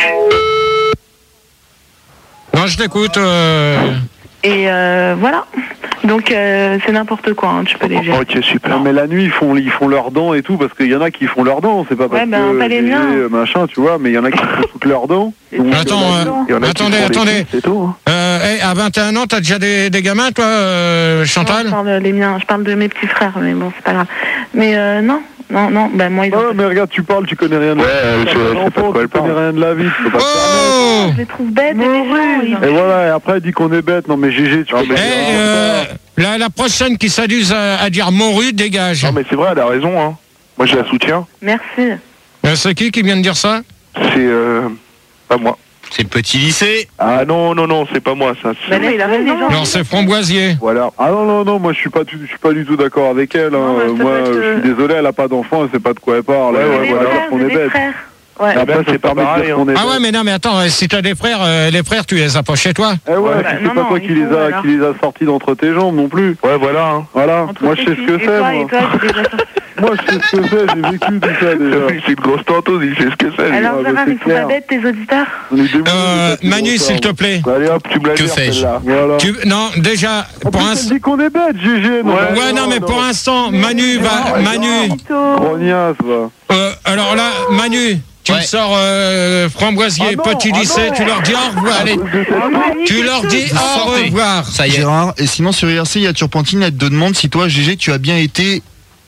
Speaker 3: Non, je t'écoute. Euh...
Speaker 2: Et euh, voilà. Donc euh, c'est n'importe quoi, hein, tu peux les gérer.
Speaker 10: Ok, super.
Speaker 11: Non, mais la nuit, ils font, ils font leurs dents et tout, parce qu'il y en a qui font leurs dents, c'est pas parce
Speaker 2: Ouais, ben,
Speaker 11: que
Speaker 2: pas les
Speaker 11: G G,
Speaker 2: miens.
Speaker 11: euh, machin, tu vois, mais il y en a qui font toutes leurs dents. Donc,
Speaker 3: Attends,
Speaker 11: euh,
Speaker 3: euh,
Speaker 10: Il y en a qui
Speaker 3: attendez,
Speaker 10: font des
Speaker 3: attendez.
Speaker 10: cuisses, c'est tout. hein.
Speaker 3: Euh, hey, à vingt et un ans, t'as déjà des, des gamins, toi, euh,
Speaker 2: Non,
Speaker 3: Chantal?
Speaker 2: je parle les miens, je parle de mes petits frères, mais bon, c'est pas grave. Mais euh, non, non, non, bah moi ils ont...
Speaker 11: Ouais, mais regarde, tu parles, tu connais rien de
Speaker 10: Ouais,
Speaker 11: la vie.
Speaker 10: je-
Speaker 11: T'as
Speaker 10: je
Speaker 11: pas
Speaker 10: sais pas de
Speaker 11: d'enfant,
Speaker 10: quoi elle
Speaker 11: tu connais
Speaker 10: parle.
Speaker 11: rien de la vie, tu peux pas te
Speaker 3: Oh!
Speaker 2: Je les trouve bêtes, les gens, ils-
Speaker 11: Et voilà, et après elle dit qu'on est bête. Non mais G G, tu
Speaker 10: Non,
Speaker 11: connais
Speaker 10: mais-
Speaker 3: Eh,
Speaker 11: rien.
Speaker 3: euh, la, la prochaine qui s'amuse à, à dire morue, dégage.
Speaker 10: Non, mais c'est vrai, elle a raison, hein. Moi, je la soutiens.
Speaker 2: Merci.
Speaker 3: Euh, c'est qui qui vient de dire ça?
Speaker 10: C'est, euh, pas moi.
Speaker 9: C'est le petit lycée.
Speaker 10: Ah non, non, non, c'est pas moi, ça. c'est-
Speaker 2: Bah là, il a raison.
Speaker 3: Non, c'est Framboisier.
Speaker 10: Voilà.
Speaker 11: Ah non, non, non, moi je suis pas, du- je suis pas du tout d'accord avec elle. Hein.
Speaker 2: Non, bah, ça
Speaker 11: moi,
Speaker 2: doit être,
Speaker 11: je
Speaker 2: euh,
Speaker 11: suis désolé, elle a pas d'enfant, elle sait pas de quoi elle parle.
Speaker 10: Ouais,
Speaker 11: Elle
Speaker 10: ouais,
Speaker 11: va
Speaker 2: Les
Speaker 10: voilà.
Speaker 11: dire
Speaker 2: frères,
Speaker 11: qu'on
Speaker 2: j'ai
Speaker 11: est
Speaker 2: des
Speaker 11: bête.
Speaker 2: frères. Ouais.
Speaker 11: Et après,
Speaker 10: Ben,
Speaker 11: ça
Speaker 10: c'est pas
Speaker 11: permet de
Speaker 10: pareil,
Speaker 11: dire qu'on est
Speaker 3: Ah ouais,
Speaker 11: bête.
Speaker 3: mais non, mais attends, euh, si t'as des frères, euh, les frères, tu les as pas chez toi.
Speaker 11: Eh ouais,
Speaker 2: Ouais,
Speaker 11: puis
Speaker 2: bah,
Speaker 11: c'est
Speaker 2: non,
Speaker 11: pas
Speaker 2: non,
Speaker 11: toi
Speaker 2: il
Speaker 11: qui les
Speaker 2: faut,
Speaker 11: a,
Speaker 2: alors.
Speaker 11: qui les a sortis d'entre tes jambes non plus.
Speaker 10: Ouais, voilà, hein.
Speaker 11: Voilà,
Speaker 2: Entre
Speaker 11: moi je
Speaker 2: tes
Speaker 11: sais ce que
Speaker 2: filles.
Speaker 11: c'est.
Speaker 2: Et toi,
Speaker 11: Moi.
Speaker 2: et toi, j'ai déjà sorti.
Speaker 11: Moi je sais ce que c'est, j'ai vécu tout ça déjà.
Speaker 10: C'est une grosse tanteuse, il sait ce que c'est. lui.
Speaker 2: Alors,
Speaker 11: Ah, bah,
Speaker 2: Gérard,
Speaker 11: c'est
Speaker 2: ils sont pas
Speaker 11: clair.
Speaker 2: bêtes, tes auditeurs?
Speaker 11: On est débrouillés,
Speaker 3: Euh,
Speaker 11: ça, c'est
Speaker 3: Manu,
Speaker 11: bon,
Speaker 3: s'il
Speaker 11: ça.
Speaker 3: te plaît.
Speaker 11: Allez hop,
Speaker 10: Tu me l'as
Speaker 9: Que
Speaker 10: dit,
Speaker 9: fais-je
Speaker 10: celle-là.
Speaker 11: voilà.
Speaker 3: Tu, non, déjà,
Speaker 11: En
Speaker 3: pour
Speaker 11: plus,
Speaker 3: un...
Speaker 11: elle dit qu'on est bête, G G. non,
Speaker 10: Ouais,
Speaker 11: mais
Speaker 3: Ouais, non, mais pour l'instant, Manu va...
Speaker 11: non,
Speaker 3: Manu...
Speaker 2: Mytho.
Speaker 11: Grognasse, va.
Speaker 3: Euh, alors là, Manu, Tu me sors euh, Framboisier,
Speaker 8: Ah non,
Speaker 3: Petit
Speaker 8: ah
Speaker 3: lycée,
Speaker 8: non.
Speaker 3: tu leur dis au revoir. Allez, tu leur dis au revoir.
Speaker 9: Ça y est.
Speaker 8: Gérard, et sinon sur I R C, il y a Turpentine, elle te demande si toi, G G, tu as bien été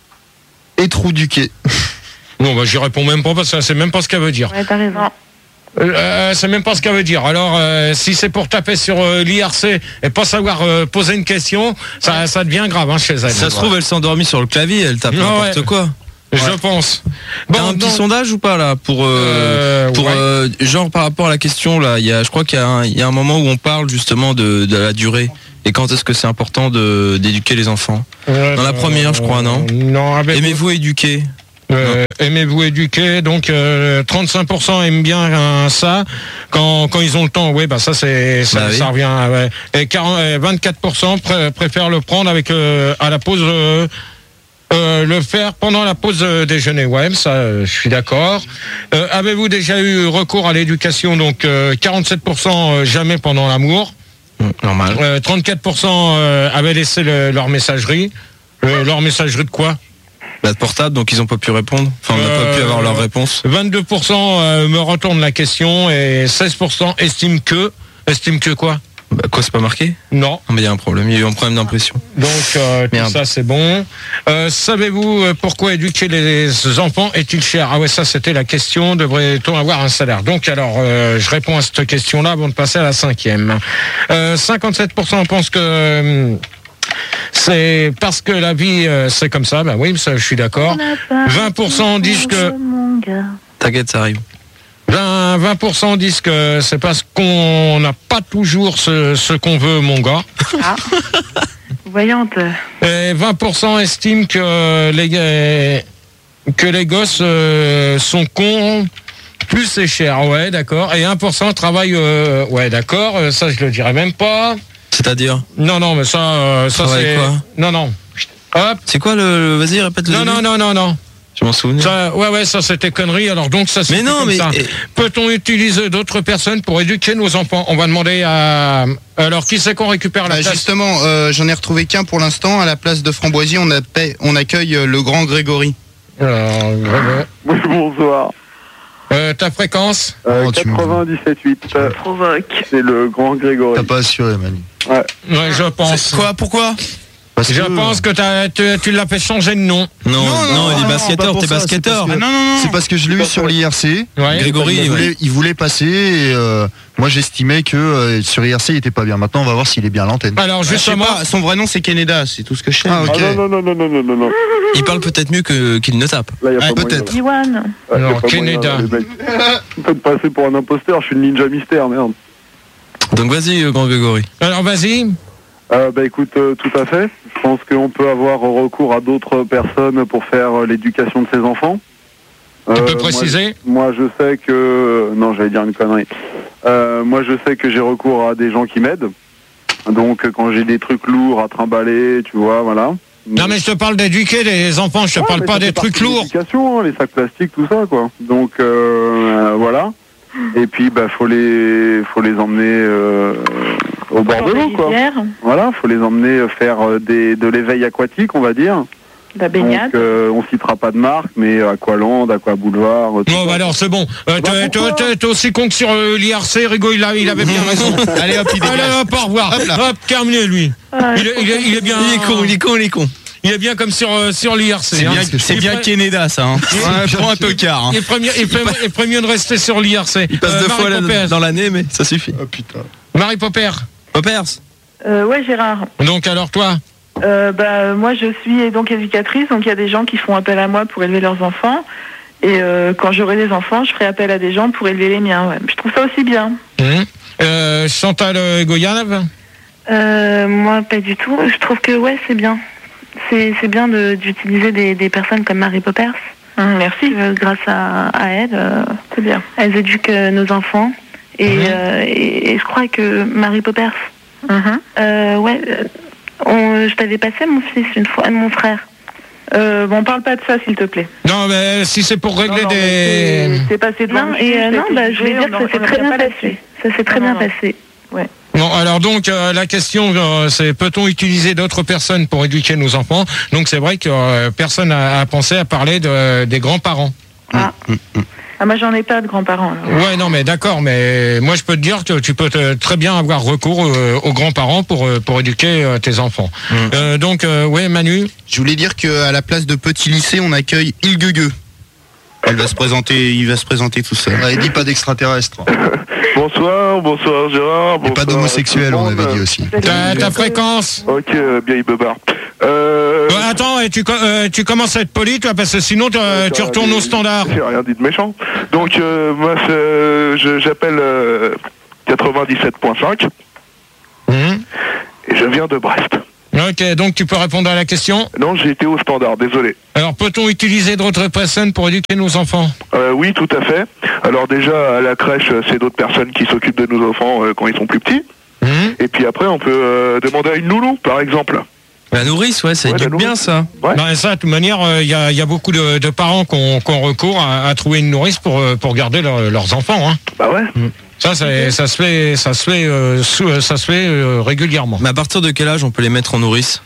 Speaker 8: étrouduqué.
Speaker 3: Non, bah, j'y réponds même pas parce que c'est même pas ce qu'elle veut dire.
Speaker 2: Ouais, t'as raison.
Speaker 3: Euh, c'est même pas ce qu'elle veut dire. Alors, euh, si c'est pour taper sur euh, l'I R C et pas savoir euh, poser une question, ça, ça devient grave hein, chez elle.
Speaker 5: Ça se trouve, elle s'est endormie sur le clavier, elle tape
Speaker 3: Ouais,
Speaker 5: n'importe
Speaker 3: ouais.
Speaker 5: quoi.
Speaker 3: Je
Speaker 5: Ouais.
Speaker 3: pense.
Speaker 5: T'as un petit
Speaker 3: donc-
Speaker 5: sondage ou pas là pour euh,
Speaker 3: Euh,
Speaker 5: pour
Speaker 3: ouais.
Speaker 5: euh, genre par rapport à la question là, il y a je crois qu'il y a un, il y a un moment où on parle justement de, de la durée et quand est-ce que c'est important de d'éduquer les enfants.
Speaker 3: Euh,
Speaker 5: Dans la première, je crois, non
Speaker 3: Non, avec
Speaker 5: Aimez-vous éduquer
Speaker 3: Euh, aimez-vous éduquer, donc euh, trente-cinq pour cent aiment bien euh, ça quand, quand ils ont le temps. Oui, bah ça c'est ça,
Speaker 5: Bah oui.
Speaker 3: ça revient. Ouais. Et quarante, euh, vingt-quatre pour cent pré- préfèrent le prendre avec euh, à la pause. Euh, euh, le faire pendant la pause euh, déjeuner. Ouais, ça, euh, je suis d'accord. Euh, avez-vous déjà eu recours à l'éducation? Donc euh, quarante-sept pour cent euh, jamais pendant l'amour.
Speaker 5: Normal.
Speaker 3: Euh, trente-quatre pour cent euh, avaient laissé le- leur messagerie. Euh, leur messagerie de quoi?
Speaker 5: La portable, donc ils ont pas pu répondre. Enfin, on n'a pas pu avoir leur réponse.
Speaker 3: vingt-deux pour cent euh, me retournent la question et seize pour cent estiment que. Estiment que quoi?
Speaker 5: Bah, quoi, c'est pas marqué?
Speaker 3: Non.
Speaker 5: Mais il y a un problème, il y a eu un problème d'impression.
Speaker 3: Donc euh, tout
Speaker 5: Merde.
Speaker 3: ça c'est bon. Euh, savez-vous euh, pourquoi éduquer les enfants est-il cher? Ah ouais, ça c'était la question. Devrait-on avoir un salaire? Donc alors euh, je réponds à cette question-là avant de passer à la cinquième. Euh, cinquante-sept pour cent pensent que euh, c'est parce que la vie euh, c'est comme ça. Ben oui, ça je suis d'accord. vingt pour cent disent que
Speaker 5: T'inquiète, ça arrive.
Speaker 3: vingt, vingt pour cent disent que c'est parce qu'on n'a pas toujours ce, ce qu'on veut, mon gars.
Speaker 2: Ah. Voyante.
Speaker 3: Et vingt pour cent estiment que les, que les gosses euh, sont cons, plus c'est cher. Ouais, d'accord. Et un pour cent travaillent... euh, ouais, d'accord. euh, Ça, je le dirais même pas.
Speaker 5: C'est-à-dire?
Speaker 3: Non, non, mais ça, euh, ça
Speaker 5: Travaille
Speaker 3: c'est...
Speaker 5: quoi?
Speaker 3: Non, non. Hop.
Speaker 5: C'est quoi le, le- vas-y, répète le
Speaker 3: Non,
Speaker 5: début.
Speaker 3: non, non, non, non.
Speaker 5: Je m'en souviens.
Speaker 3: Ça, ouais, ouais, ça c'était connerie. Alors donc ça.
Speaker 5: Mais non,
Speaker 3: comme
Speaker 5: mais-
Speaker 3: ça.
Speaker 5: et-
Speaker 3: Peut-on utiliser d'autres personnes pour éduquer nos enfants? On va demander à. Alors qui c'est qu'on récupère la
Speaker 9: Bah,
Speaker 3: place?
Speaker 9: justement, euh, j'en ai retrouvé qu'un pour l'instant. À la place de Framboisier, on, appelle- on accueille euh, le grand Grégory.
Speaker 3: Alors, Grégory.
Speaker 11: Oui, bonsoir.
Speaker 3: Euh, ta fréquence?
Speaker 11: Euh,
Speaker 8: Oh, tu me-
Speaker 11: quatre-vingt-dix-sept huit. euh,
Speaker 2: Provoque.
Speaker 11: C'est le grand Grégory.
Speaker 8: T'as pas assuré, Manu.
Speaker 11: Ouais.
Speaker 3: Ouais, je pense.
Speaker 5: Quoi? Pourquoi?
Speaker 8: Parce
Speaker 3: Je
Speaker 8: que-
Speaker 3: pense que t'as- tu, tu l'as fait changer de nom.
Speaker 5: Non, non,
Speaker 8: non,
Speaker 5: il est
Speaker 8: non,
Speaker 5: basketteur,
Speaker 8: pas pour
Speaker 5: t'es
Speaker 8: ça, c'est
Speaker 5: basketteur.
Speaker 8: parce que-
Speaker 7: Ah non, non, non.
Speaker 8: C'est parce que je l'ai eu sur l'I R C.
Speaker 3: Ouais.
Speaker 5: Grégory,
Speaker 8: Il
Speaker 5: ouais.
Speaker 8: voulait, il voulait passer et euh, moi j'estimais que euh, sur I R C il était pas bien. Maintenant on va voir s'il est bien à l'antenne.
Speaker 3: Alors
Speaker 9: Je sais
Speaker 3: justement.
Speaker 9: pas, son vrai nom c'est Canada, c'est tout ce que je sais.
Speaker 8: Ah, ok.
Speaker 11: Ah non, non, non, non, non, non, non.
Speaker 5: Il parle peut-être mieux que qu'il ne tape.
Speaker 11: Là, y a
Speaker 8: Ah,
Speaker 11: pas moyen,
Speaker 8: peut-être.
Speaker 11: là.
Speaker 2: Iwan.
Speaker 11: Ouais, y a
Speaker 3: Non,
Speaker 11: pas moyen,
Speaker 3: Canada.
Speaker 11: là, les mecs. Vous faites passer pour un imposteur, je suis le ninja mystère, merde.
Speaker 5: Donc vas-y, euh, grand Grégory.
Speaker 3: Alors vas-y.
Speaker 11: Euh, bah écoute, euh, tout à fait. Je pense qu'on peut avoir recours à d'autres personnes pour faire euh, l'éducation de ses enfants.
Speaker 3: Tu
Speaker 11: Euh,
Speaker 3: peux
Speaker 11: moi,
Speaker 3: préciser?
Speaker 11: Moi, je sais que... Non, j'allais dire une connerie. Euh, moi, je sais que j'ai recours à des gens qui m'aident. Donc, euh, quand j'ai des trucs lourds à trimballer, tu vois, voilà.
Speaker 3: Non mais je te parle d'éduquer les enfants. Je te
Speaker 11: Ouais,
Speaker 3: parle
Speaker 11: mais
Speaker 3: pas
Speaker 11: ça
Speaker 3: des
Speaker 11: fait
Speaker 3: trucs
Speaker 11: partie de
Speaker 3: lourds.
Speaker 11: l'éducation, hein, les sacs plastiques, tout ça, quoi. Donc, euh, euh, voilà. Et puis, bah, faut les, faut les emmener euh, au bord de l'eau, quoi. Voilà, faut les emmener faire euh, des, de l'éveil aquatique, on va dire.
Speaker 2: La baignade.
Speaker 11: Donc, euh, on citera pas de marque, mais Aqualand, Aqua Boulevard. tout
Speaker 3: Bon,
Speaker 11: ça.
Speaker 3: bah alors c'est bon. Euh,
Speaker 11: Bah,
Speaker 3: t'es-
Speaker 11: pourquoi
Speaker 3: t'es- T'es aussi con que sur euh, l'I R C. Rigaud, il, a- il avait bien raison.
Speaker 9: Allez hop, il
Speaker 3: Allez,
Speaker 9: dégage.
Speaker 3: hop, au revoir. Hop, terminé lui.
Speaker 2: Ah,
Speaker 3: Il est, il est- il est bien.
Speaker 5: Il est con, il est con, il est con.
Speaker 3: Il est bien comme sur, euh, sur l'I R C.
Speaker 9: C'est
Speaker 3: hein.
Speaker 9: bien, c'est
Speaker 3: Il
Speaker 9: bien
Speaker 3: ferait-
Speaker 9: Canada ça. Hein. Ouais, prends un tocard. Hein.
Speaker 3: Il ferait mieux, il ferait- il ferait mieux de rester sur l'I R C.
Speaker 5: Il passe
Speaker 3: Euh,
Speaker 5: deux
Speaker 3: Marie
Speaker 5: fois la-
Speaker 3: Popper.
Speaker 5: dans l'année, mais ça suffit.
Speaker 8: Oh putain.
Speaker 3: Marie Popper.
Speaker 5: Poppers.
Speaker 2: Euh, ouais, Gérard.
Speaker 3: Donc alors toi?
Speaker 2: Euh, bah, moi, je suis donc éducatrice, donc il y a des gens qui font appel à moi pour élever leurs enfants. Et euh, quand j'aurai des enfants, je ferai appel à des gens pour élever les miens. Ouais. Je trouve ça aussi bien.
Speaker 3: Hum. Euh, Chantal euh, Goyave.
Speaker 2: Euh, moi, pas du tout. Je trouve que ouais, c'est bien. C'est c'est bien de- d'utiliser des, des personnes comme Marie Poppers. merci. Euh, grâce à, à elle, euh, c'est bien. Elles éduquent euh, nos enfants. Et,
Speaker 3: Mhm.
Speaker 2: euh, et, et je crois que Marie Poppers, euh, ouais, euh, on- je t'avais passé mon fils une fois, mon frère. Euh, bon, parle pas de ça, s'il te plaît.
Speaker 3: Non, mais si c'est pour régler
Speaker 2: Non, non,
Speaker 3: des.
Speaker 2: C'est passé devant
Speaker 12: Non,
Speaker 2: le
Speaker 12: et,
Speaker 2: juge,
Speaker 12: euh,
Speaker 2: ça a
Speaker 12: non,
Speaker 2: été
Speaker 12: bah, je voulais
Speaker 2: jugé,
Speaker 12: dire
Speaker 2: on
Speaker 12: que
Speaker 2: en-
Speaker 12: ça s'est
Speaker 2: on en
Speaker 12: très
Speaker 2: revient
Speaker 12: bien
Speaker 2: pas
Speaker 12: passé.
Speaker 2: là-dessus.
Speaker 12: Ça s'est très
Speaker 2: Non,
Speaker 12: bien
Speaker 2: non.
Speaker 12: passé.
Speaker 3: Bon, alors donc euh, la question euh, c'est peut-on utiliser d'autres personnes pour éduquer nos enfants? Donc c'est vrai que euh, personne a, a pensé à parler de, des grands-parents.
Speaker 2: Ah. Ah, moi, j'en ai pas de grands-parents. alors.
Speaker 3: Ouais, non, mais d'accord, mais moi je peux te dire que tu peux te- très bien avoir recours euh, aux grands-parents pour euh, pour éduquer euh, tes enfants.
Speaker 9: Mmh.
Speaker 3: Euh, donc, euh, ouais, Manu.
Speaker 9: Je voulais dire qu'à la place de Petit Lycée, on accueille Ilgugue. Elle va se présenter, il va se présenter tout seul.
Speaker 8: Ouais, il dit pas d'extraterrestre.
Speaker 10: Bonsoir, bonsoir Gérard.
Speaker 8: Et pas d'homosexuel, on avait dit aussi.
Speaker 3: Ta, ta fréquence.
Speaker 10: Ok, euh, bien, il me barre. Euh...
Speaker 3: Euh, attends, et tu, co- euh, tu commences à être poli, toi, parce que sinon tu, euh, tu retournes au standard.
Speaker 10: J'ai rien dit de méchant. Donc, euh, moi, c'est- je- j'appelle euh, quatre-vingt-dix-sept virgule cinq.
Speaker 3: Mmh.
Speaker 10: Et je viens de Brest.
Speaker 3: Ok, donc tu peux répondre à la question.
Speaker 10: Non, j'ai été au standard, désolé.
Speaker 3: Alors, peut-on utiliser d'autres personnes pour éduquer nos enfants?
Speaker 10: Euh, oui, tout à fait. Alors déjà, à la crèche, c'est d'autres personnes qui s'occupent de nos enfants euh, quand ils sont plus petits.
Speaker 3: Mmh.
Speaker 10: Et puis après, on peut euh, demander à une nounou, par exemple.
Speaker 5: La nourrice, ouais, ça
Speaker 10: Ouais,
Speaker 5: éduque
Speaker 10: la
Speaker 5: bien
Speaker 10: nourrice.
Speaker 5: ça.
Speaker 10: Ouais.
Speaker 3: Ben, ça, de toute manière, il y, a, y a beaucoup de, de parents qui ont, qui ont recours à, à trouver une nourrice pour, euh, pour garder leur- leurs enfants. Hein.
Speaker 10: Bah ouais.
Speaker 3: Ça, ça, ça se fait, ça se fait, euh, sous- ça se fait euh, régulièrement.
Speaker 5: Mais à partir de quel âge on peut les mettre en nourrice?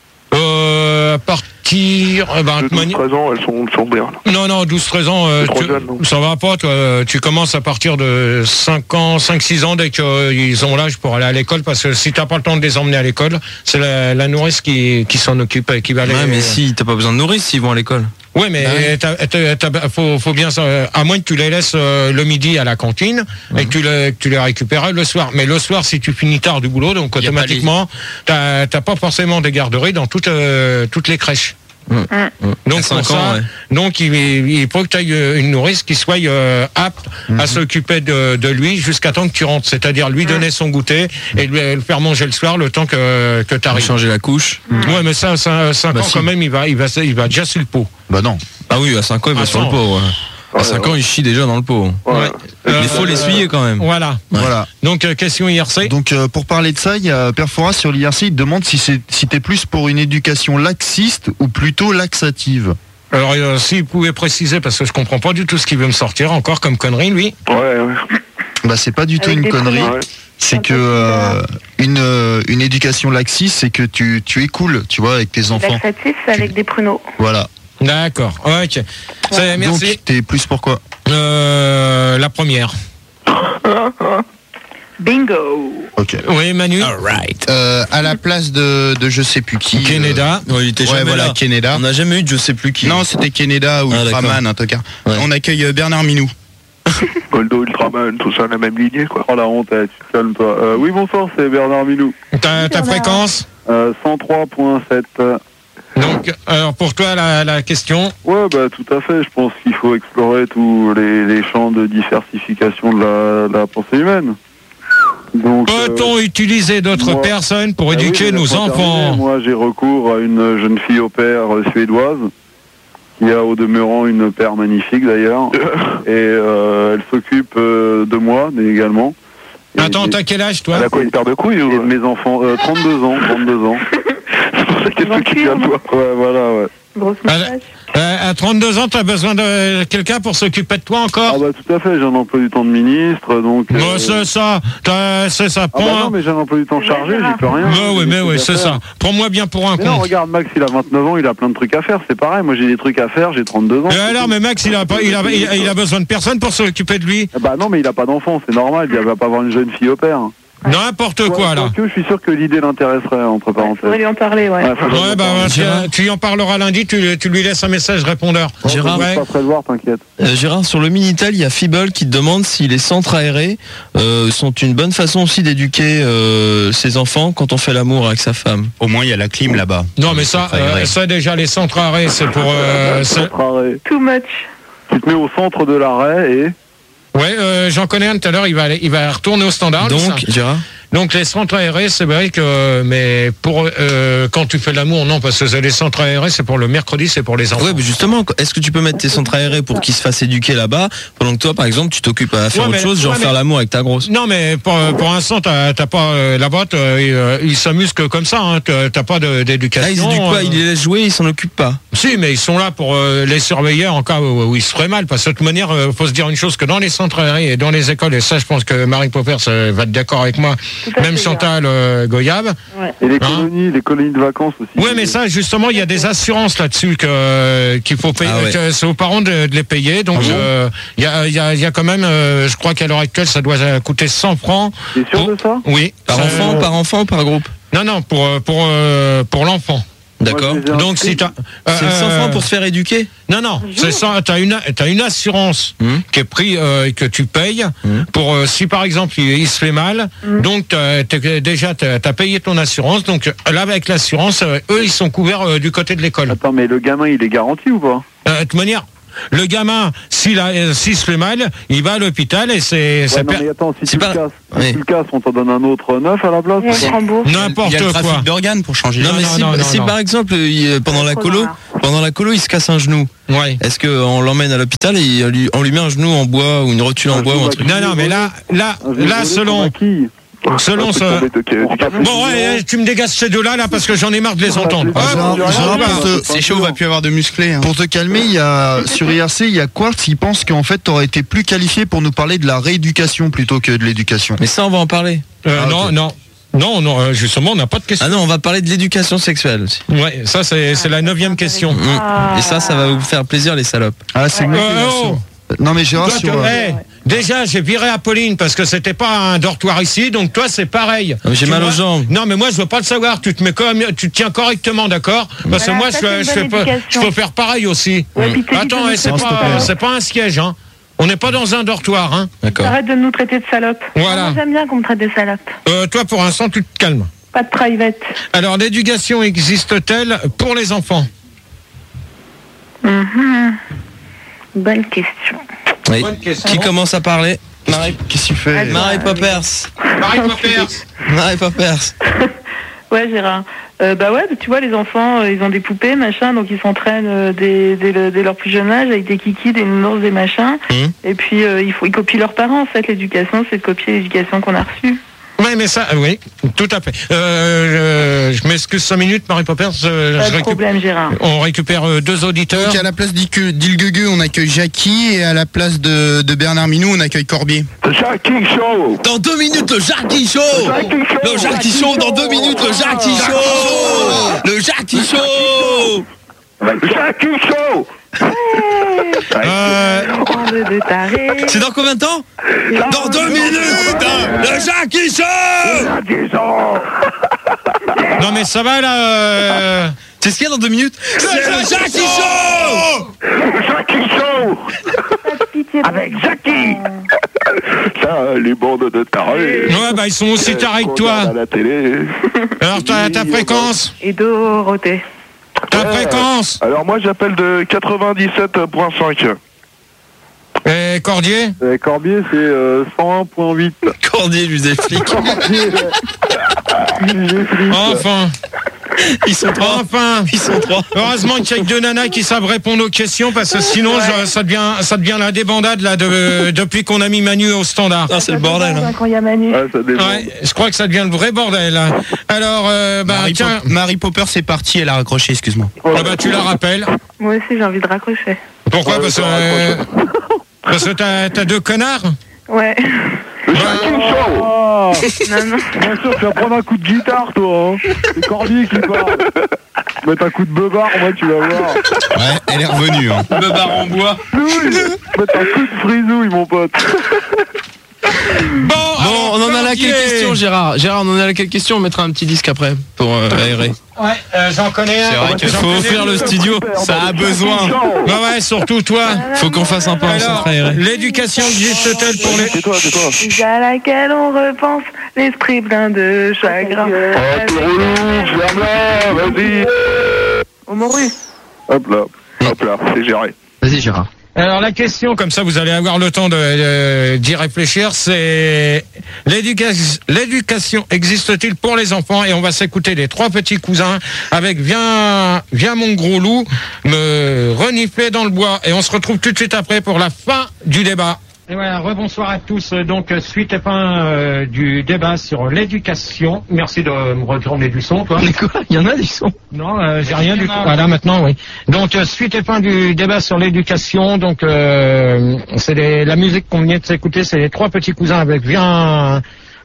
Speaker 3: Euh, à partir, euh, ben, de
Speaker 10: De
Speaker 3: toute manière-
Speaker 10: douze treize ans, elles sont, elles sont bien. là.
Speaker 3: non, non, douze treize ans, euh,
Speaker 10: C'est trop
Speaker 3: tu-
Speaker 10: jeune, non
Speaker 3: ça va pas, toi, euh, tu commences à partir de cinq ans, cinq six ans dès qu'ils ont l'âge pour aller à l'école, parce que si t'as pas le temps de les emmener à l'école, c'est la, la nourrice qui, qui s'en occupe, et qui va les...
Speaker 5: Ouais, mais si, t'as pas besoin de nourrice s'ils vont à l'école.
Speaker 3: Oui, mais
Speaker 5: Bah ouais.
Speaker 3: t'as- t'as- t'as- faut, faut bien, euh, à moins que tu les laisses euh, le midi à la cantine et que tu, les, que tu les récupères le soir. Mais le soir, si tu finis tard du boulot, donc
Speaker 5: Y a pas
Speaker 3: automatiquement, t'as t'as pas forcément des garderies dans toutes, euh, toutes les crèches.
Speaker 5: Mmh.
Speaker 3: Donc,
Speaker 5: À cinq
Speaker 3: pour ça,
Speaker 5: ans, ouais.
Speaker 3: donc il, il faut que tu aies une nourrice qui soit euh, apte à s'occuper de, de lui jusqu'à temps que tu rentres. C'est-à-dire lui donner son goûter et lui le faire manger le soir le temps que, que tu
Speaker 5: Pour
Speaker 3: arrives.
Speaker 5: changer la couche.
Speaker 3: Ouais, mais ça, ça cinq
Speaker 5: Bah,
Speaker 3: ans
Speaker 5: si.
Speaker 3: quand même, il va, il, va, il va déjà sur le pot.
Speaker 8: Bah non.
Speaker 5: Ah oui, à cinq ans, il va
Speaker 3: Attends.
Speaker 5: sur le pot. Ouais. À cinq ans, il chie déjà dans le pot.
Speaker 10: Ouais.
Speaker 3: Euh,
Speaker 5: Il faut l'essuyer quand même.
Speaker 3: Voilà.
Speaker 5: Ouais.
Speaker 8: Voilà.
Speaker 3: Donc, euh, question I R C.
Speaker 8: Donc euh, pour parler de ça, il y a Perfora sur l'I R C, il te demande si c'est si t'es plus pour une éducation laxiste ou plutôt laxative.
Speaker 3: Alors, euh, s'il pouvait préciser, parce que je comprends pas du tout ce qu'il veut me sortir encore comme connerie, lui.
Speaker 10: Ouais, ouais.
Speaker 8: Bah c'est pas du tout
Speaker 2: Avec
Speaker 8: une
Speaker 2: des
Speaker 8: connerie.
Speaker 2: prénoms.
Speaker 10: Ouais.
Speaker 8: C'est que euh, une euh, une éducation laxiste, c'est que tu tu es cool, tu vois, avec tes enfants.
Speaker 2: Laxatif, c'est avec des pruneaux.
Speaker 8: Voilà.
Speaker 3: D'accord. Ok. C'est- merci.
Speaker 8: Donc t'es plus pour quoi?
Speaker 3: Euh, la première.
Speaker 2: Bingo.
Speaker 8: Ok.
Speaker 3: Oui, Manu.
Speaker 9: Euh, à la place de, de je sais plus qui.
Speaker 3: Canada.
Speaker 5: Ouais, il était
Speaker 9: Ouais,
Speaker 5: jamais
Speaker 9: voilà,
Speaker 5: là.
Speaker 9: Canada.
Speaker 5: On n'a jamais eu de je sais plus qui.
Speaker 9: Non, c'était Canada ou
Speaker 5: Ah,
Speaker 9: Ultraman, en tout cas.
Speaker 5: Ouais.
Speaker 9: On accueille euh, Bernard Minou.
Speaker 10: Goldo, Ultraman, tout ça, la même lignée, quoi.
Speaker 11: Oh la honte, eh, tu te calmes toi. Euh, oui, bonsoir, c'est Bernard Minou.
Speaker 3: Ta, ta fréquence.
Speaker 11: Euh, cent trois virgule sept.
Speaker 3: Donc, alors pour toi, la, la question.
Speaker 11: Ouais, bah tout à fait. Je pense qu'il faut explorer tous les, les champs de diversification de la, de la pensée humaine. Donc, euh,
Speaker 3: Peut-on utiliser d'autres
Speaker 11: moi-
Speaker 3: personnes pour
Speaker 11: ah oui,
Speaker 3: éduquer
Speaker 11: mais
Speaker 3: nos
Speaker 11: laisse-moi terminer.
Speaker 3: enfants?
Speaker 11: Moi, j'ai recours à une jeune fille au père euh, suédoise, qui a au demeurant une paire magnifique d'ailleurs, et euh, elle s'occupe euh, de moi mais également. Et-
Speaker 3: Attends,
Speaker 11: et-
Speaker 3: t'as quel âge, toi?
Speaker 10: Elle a quoi, une paire de couilles
Speaker 11: et
Speaker 10: ou...
Speaker 11: de mes enfants, euh, trente-deux ans, trente-deux ans.
Speaker 10: C'est pour ça qu'elle s'occupe bien de toi.
Speaker 11: Ouais, voilà, ouais.
Speaker 2: Grosse
Speaker 3: Ah,
Speaker 2: moustache.
Speaker 3: Euh, à trente-deux ans, t'as besoin de quelqu'un pour s'occuper de toi encore?
Speaker 11: Ah bah tout à fait, j'ai un emploi du temps de ministre, donc...
Speaker 3: Moi,
Speaker 11: euh,
Speaker 3: c'est ça. T'as- C'est ça.
Speaker 11: Ah bah
Speaker 3: Prends.
Speaker 11: non, mais j'ai un emploi du temps chargé, j'y peux rien.
Speaker 3: Mais
Speaker 11: J'ai
Speaker 3: oui,
Speaker 11: des
Speaker 3: mais
Speaker 11: trucs
Speaker 3: oui,
Speaker 11: à
Speaker 3: c'est
Speaker 11: faire.
Speaker 3: ça. Prends-moi bien pour un
Speaker 11: Mais non,
Speaker 3: con.
Speaker 11: regarde, Max, il a vingt-neuf ans, il a plein de trucs à faire, c'est pareil, moi j'ai des trucs à faire, j'ai trente-deux ans.
Speaker 3: Et alors, mais Max, il a, pas, il, a, il, a, il a besoin de personne pour s'occuper de lui.
Speaker 11: Ah bah non, mais il a pas d'enfant, c'est normal, il va pas avoir une jeune fille au père.
Speaker 3: N'importe quoi, là.
Speaker 11: Que je suis sûr que l'idée l'intéresserait, entre
Speaker 2: Il
Speaker 11: parenthèses.
Speaker 2: faudrait lui en parler, ouais.
Speaker 11: Ouais, faudrait
Speaker 3: Ouais,
Speaker 11: lui
Speaker 3: bah,
Speaker 11: en parler.
Speaker 3: tu, tu y en parleras lundi, tu, tu lui laisses un message répondeur.
Speaker 5: Gérard,
Speaker 3: Ouais.
Speaker 11: Je passerai le voir, t'inquiète.
Speaker 5: Euh, Gérard, sur le Minitel, il y a Fibol qui te demande si les centres aérés euh, sont une bonne façon aussi d'éduquer euh, ses enfants quand on fait l'amour avec sa femme.
Speaker 9: Au moins, il y a la clim là-bas.
Speaker 3: Non, mais ça, euh, ça déjà, les centres arrêts, c'est pour... Euh, c'est-
Speaker 11: Centre arrêt.
Speaker 2: Too much.
Speaker 11: Tu te mets au centre de l'arrêt et...
Speaker 3: ouais, euh, j'en connais un tout à l'heure, il va, aller- il va retourner au standard. lui, ça.
Speaker 5: Donc, Gérard
Speaker 3: Donc les centres aérés, c'est vrai que, mais pour euh, quand tu fais l'amour, non, parce que les centres aérés, c'est pour le mercredi, c'est pour les enfants.
Speaker 5: Ouais, mais justement, est-ce que tu peux mettre tes centres aérés pour qu'ils se fassent éduquer là-bas, pendant que toi, par exemple, tu t'occupes à faire
Speaker 3: Ouais,
Speaker 5: autre
Speaker 3: mais-
Speaker 5: chose, genre
Speaker 3: ouais, mais-
Speaker 5: faire l'amour avec ta grosse?
Speaker 3: Non, mais pour, pour l'instant, t'as t'as pas euh, la boîte, euh, il, euh, il s'amuse que comme ça, hein, t'as t'as pas de- d'éducation.
Speaker 5: Ah, ils éduquent pas,
Speaker 3: euh.
Speaker 5: ils les laissent jouer, ils s'en occupent pas.
Speaker 3: Si, mais ils sont là pour euh, les surveiller en cas où, où ils se feraient mal. Parce que de toute manière, euh, faut se dire une chose, que dans les centres aérés et dans les écoles, et ça, je pense que Marie Popper ça, va être d'accord avec moi,
Speaker 2: fait,
Speaker 3: même Chantal euh, Goyave.
Speaker 11: Ouais. Et les colonies, hein les colonies de vacances aussi.
Speaker 3: Oui, mais ça, justement, il y a des assurances là-dessus que euh, qu'il faut payer. Ah ouais. que c'est aux parents de, de les payer. Donc, il ah bon euh, y, a, y, a, y a quand même, euh, je crois qu'à l'heure actuelle, ça doit coûter cent francs.
Speaker 11: T'es sûr pour... de ça?
Speaker 3: Oui.
Speaker 5: Par
Speaker 3: euh,
Speaker 5: enfant, par enfant ou par groupe?
Speaker 3: Non, non, pour pour euh, pour l'enfant.
Speaker 5: D'accord.
Speaker 3: Donc si t'as,
Speaker 5: euh, c'est cent francs pour se faire éduquer?
Speaker 3: Non, non, c'est ça. T'as une t'as une assurance mmh. qui est prise euh, que tu payes mmh. pour euh, si par exemple il, il se fait mal. Mmh. Donc t'as, t'as, déjà t'as, t'as payé ton assurance. Donc là avec l'assurance, euh, eux ils sont couverts euh, du côté de l'école.
Speaker 11: Attends, mais le gamin il est garanti ou pas?
Speaker 3: euh, De toute manière. Le gamin, s'il, a, s'il se fait mal, il va à l'hôpital et c'est...
Speaker 11: Ouais,
Speaker 3: c'est
Speaker 11: non,
Speaker 3: per...
Speaker 11: mais attends, si tu
Speaker 3: pas...
Speaker 11: le casses,
Speaker 3: oui.
Speaker 11: si tu le casses, on t'en donne un autre neuf à la place.
Speaker 3: N'importe
Speaker 5: il y a le
Speaker 3: quoi.
Speaker 5: trafic d'organes pour changer. Non,
Speaker 3: non,
Speaker 5: mais
Speaker 3: non,
Speaker 5: si,
Speaker 3: non, non,
Speaker 5: si
Speaker 3: non.
Speaker 5: par exemple, il, pendant la colo, pendant la colo, il se casse un genou.
Speaker 3: Ouais.
Speaker 5: Est-ce qu'on l'emmène à l'hôpital et on lui, on lui met un genou en bois ou une rotule en bois ou un truc?
Speaker 3: Non, non, mais là, là, là, selon... Selon ce... Bon, ouais, tu me dégages ces deux-là, là, parce que j'en ai marre de les entendre.
Speaker 5: C'est chaud, on va plus avoir de musclés. Hein.
Speaker 8: Pour te calmer, il y a, sur I R C, il y a Quartz, il pense qu'en fait, t'aurais été plus qualifié pour nous parler de la rééducation plutôt que de l'éducation.
Speaker 5: Mais ça, on va en parler.
Speaker 3: Euh, ah, non, okay. non. Non, non, justement, on n'a pas de question.
Speaker 5: Ah non, on va parler de l'éducation sexuelle aussi.
Speaker 3: Ouais, ça, c'est, c'est la neuvième question.
Speaker 5: Mmh. Et ça, ça va vous faire plaisir, les salopes.
Speaker 8: Ah, c'est
Speaker 3: ouais. euh, oh.
Speaker 8: Non mais Gérard,
Speaker 3: toi,
Speaker 8: sur...
Speaker 3: euh... hey, déjà j'ai viré Apolline parce que c'était pas un dortoir ici, donc toi c'est pareil.
Speaker 5: Non, j'ai
Speaker 3: tu
Speaker 5: mal
Speaker 3: vois...
Speaker 5: aux jambes.
Speaker 3: Non mais moi je veux pas le savoir, tu te mets comme, tu te tiens correctement, d'accord? Parce que moi je, je fais pas, je peux faire pareil aussi.
Speaker 2: Ouais,
Speaker 3: mmh. Attends, hey, c'est
Speaker 8: non,
Speaker 3: pas, c'est pas un siège, hein. On n'est pas dans un dortoir, hein.
Speaker 2: D'accord. Arrête de nous traiter de salopes.
Speaker 3: Voilà.
Speaker 2: Moi, j'aime bien qu'on me traite de salopes.
Speaker 3: Euh, toi pour l'instant tu te calmes.
Speaker 2: Pas de private.
Speaker 3: Alors l'éducation existe-t-elle pour les enfants?
Speaker 2: Mmh. Bonne question.
Speaker 5: Oui. Qui commence à parler? Marie, qu'est-ce que tu fais? Marie Poppers.
Speaker 3: Marie Poppers.
Speaker 5: Marie Poppers.
Speaker 2: Ouais, Gérard. Euh, bah ouais, tu vois, les enfants, euh, ils ont des poupées, machin, donc ils s'entraînent euh, dès, dès, le, dès leur plus jeune âge avec des kikis, des nounours, des machins. Mmh. Et puis euh, il faut, ils copient leurs parents. En fait, l'éducation, c'est de copier l'éducation qu'on a reçue.
Speaker 3: Oui, mais ça, oui, tout à fait. Euh, je, je m'excuse cinq minutes, Marie Poppers. Euh,
Speaker 2: Pas
Speaker 3: je
Speaker 2: de problème, Gérard.
Speaker 3: On récupère euh, deux auditeurs.
Speaker 9: Donc à la place d'Ilguegu, on accueille Jackie, et à la place de, de Bernard Minou, on accueille Corbier.
Speaker 10: Le Jackie Show.
Speaker 5: Dans deux minutes, le Jackie Show. Le Jackie Show, dans deux minutes, le Jackie Show. Le Jackie Show.
Speaker 10: Le Jackie Show.
Speaker 3: Euh...
Speaker 5: C'est dans combien de temps? Dans deux minutes. Le Jackie Show.
Speaker 3: Non mais ça va là. Euh...
Speaker 5: C'est ce qu'il y a dans deux minutes. C'est le Jackie Show.
Speaker 10: Le Jackie Show. Avec Jackie. Ça, les bandes de tarés.
Speaker 3: Ouais, bah ils sont aussi tarés que toi.
Speaker 10: À la télé.
Speaker 3: Alors ta, ta fréquence?
Speaker 2: Et Dorothée.
Speaker 3: Ta ouais. fréquence?
Speaker 10: Alors moi j'appelle de quatre-vingt-dix-sept virgule cinq.
Speaker 3: Et Cordier?
Speaker 11: Et Corbier c'est euh, cent un virgule huit.
Speaker 5: Cordier lui des flics.
Speaker 3: Enfin.
Speaker 5: Ils sont trois.
Speaker 3: Enfin.
Speaker 5: Ils sont trois.
Speaker 3: Heureusement qu'il y a que deux nanas qui savent répondre aux questions parce que sinon ouais. je, ça devient ça devient la débandade là de, depuis qu'on a mis Manu au standard.
Speaker 5: Ah, c'est le bordel. Hein.
Speaker 2: Quand il y a Manu.
Speaker 11: Ouais, ça
Speaker 3: ouais, je crois que ça devient le vrai bordel. Hein. Alors euh, bah
Speaker 9: Marie
Speaker 3: tiens,
Speaker 9: Pop- Marie Popper c'est parti, elle a raccroché, excuse-moi.
Speaker 3: Ah bah tu la rappelles.
Speaker 2: Moi aussi j'ai envie de raccrocher.
Speaker 3: Pourquoi? Ouais, parce que euh, parce que t'as, t'as deux connards.
Speaker 2: Ouais.
Speaker 10: Le Jackie Show.
Speaker 11: Oh. Non, non. Bien sûr, tu vas prendre un coup de guitare, toi. Hein. C'est Corbier qui parle. Mettre un coup de beubard, moi, tu vas voir.
Speaker 9: Ouais, elle est revenue. Hein.
Speaker 5: Beubard en bois.
Speaker 11: Oui, mettre un coup de frisouille, mon pote.
Speaker 3: Bon,
Speaker 5: bon on en a là quelle question, Gérard? Gérard, on en a là quelle question? On mettra un petit disque après pour euh, aérer.
Speaker 3: Ouais, euh, j'en connais un.
Speaker 5: C'est vrai qu'il faut offrir le studio, ça a besoin.
Speaker 3: Ouais, ouais, surtout toi.
Speaker 5: Faut qu'on fasse un peu un centre aéré.
Speaker 3: L'éducation existe-t-elle pour les...
Speaker 10: C'est toi, c'est toi.
Speaker 2: À laquelle on repense, l'esprit plein de chagrin.
Speaker 10: Oh, t'es relou, ferme-la, vas-y.
Speaker 2: Au Moru.
Speaker 10: Hop là, hop là, c'est géré.
Speaker 5: Vas-y, Gérard.
Speaker 3: Alors la question, comme ça vous allez avoir le temps de, de, d'y réfléchir, c'est l'éducation, l'éducation existe-t-il pour les enfants? Et on va s'écouter les trois petits cousins avec Viens, viens mon gros loup, me renifler dans le bois. Et on se retrouve tout de suite après pour la fin du débat. Et voilà, rebonsoir à tous. Donc, suite et fin euh, du débat sur l'éducation. Merci de me retourner du son, toi.
Speaker 5: Mais quoi? Il y en a du son?
Speaker 3: Non, euh, j'ai rien du tout. Voilà, maintenant, oui. Donc, euh, suite et fin du débat sur l'éducation. Donc, euh, c'est les, la musique qu'on vient de s'écouter, c'est les trois petits cousins avec Viens,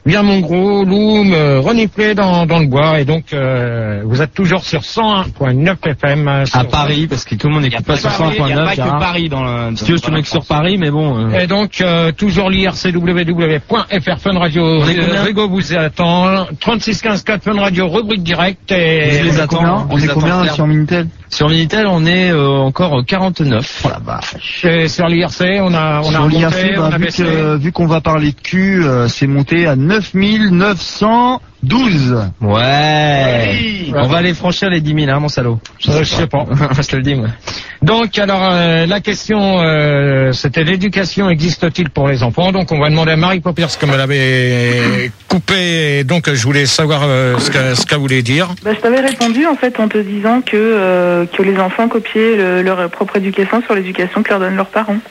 Speaker 6: bien mon gros, Loum, euh, renifler dans, dans le bois. Et donc, euh, vous êtes toujours sur cent un point neuf F M. Euh,
Speaker 4: à Paris, parce que tout le monde n'écoute pas sur cent un point neuf.
Speaker 7: Il n'y a pas que Paris dans le...
Speaker 4: Si tu veux, je te mets que sur Paris, mais bon... Euh...
Speaker 6: Et donc, euh, toujours l'I R C W W point F R Fun Radio. Euh, Rigo vous attend. trente-six quinze quatre Fun Radio, rubrique direct. Et
Speaker 4: je les attends.
Speaker 8: On est combien sur Minitel?
Speaker 4: Sur Minitel, on est euh, encore quarante-neuf.
Speaker 8: Oh la vache.
Speaker 6: Et sur l'I R C, on a, on a
Speaker 8: sur l'I R C,
Speaker 6: remonté,
Speaker 8: bah,
Speaker 6: on a
Speaker 8: vu,
Speaker 6: baissé.
Speaker 8: que, vu qu'on va parler de cul, euh, c'est monté à neuf mille neuf cent douze.
Speaker 4: Ouais.
Speaker 6: Oui.
Speaker 4: On va aller franchir les dix mille, hein, mon salaud.
Speaker 6: Je sais, euh, je sais pas.
Speaker 4: Je te le dis, moi.
Speaker 6: Donc, alors, euh, la question, euh, c'était l'éducation existe-t-il pour les enfants? Donc, on va demander à Marie Poppers,
Speaker 3: Comme elle avait coupé, et donc je voulais savoir euh, ce qu'elle ce qu'elle voulait dire.
Speaker 2: Bah, je t'avais répondu en fait en te disant que, euh, que les enfants copiaient le- leur propre éducation sur l'éducation que leur donnent leurs parents.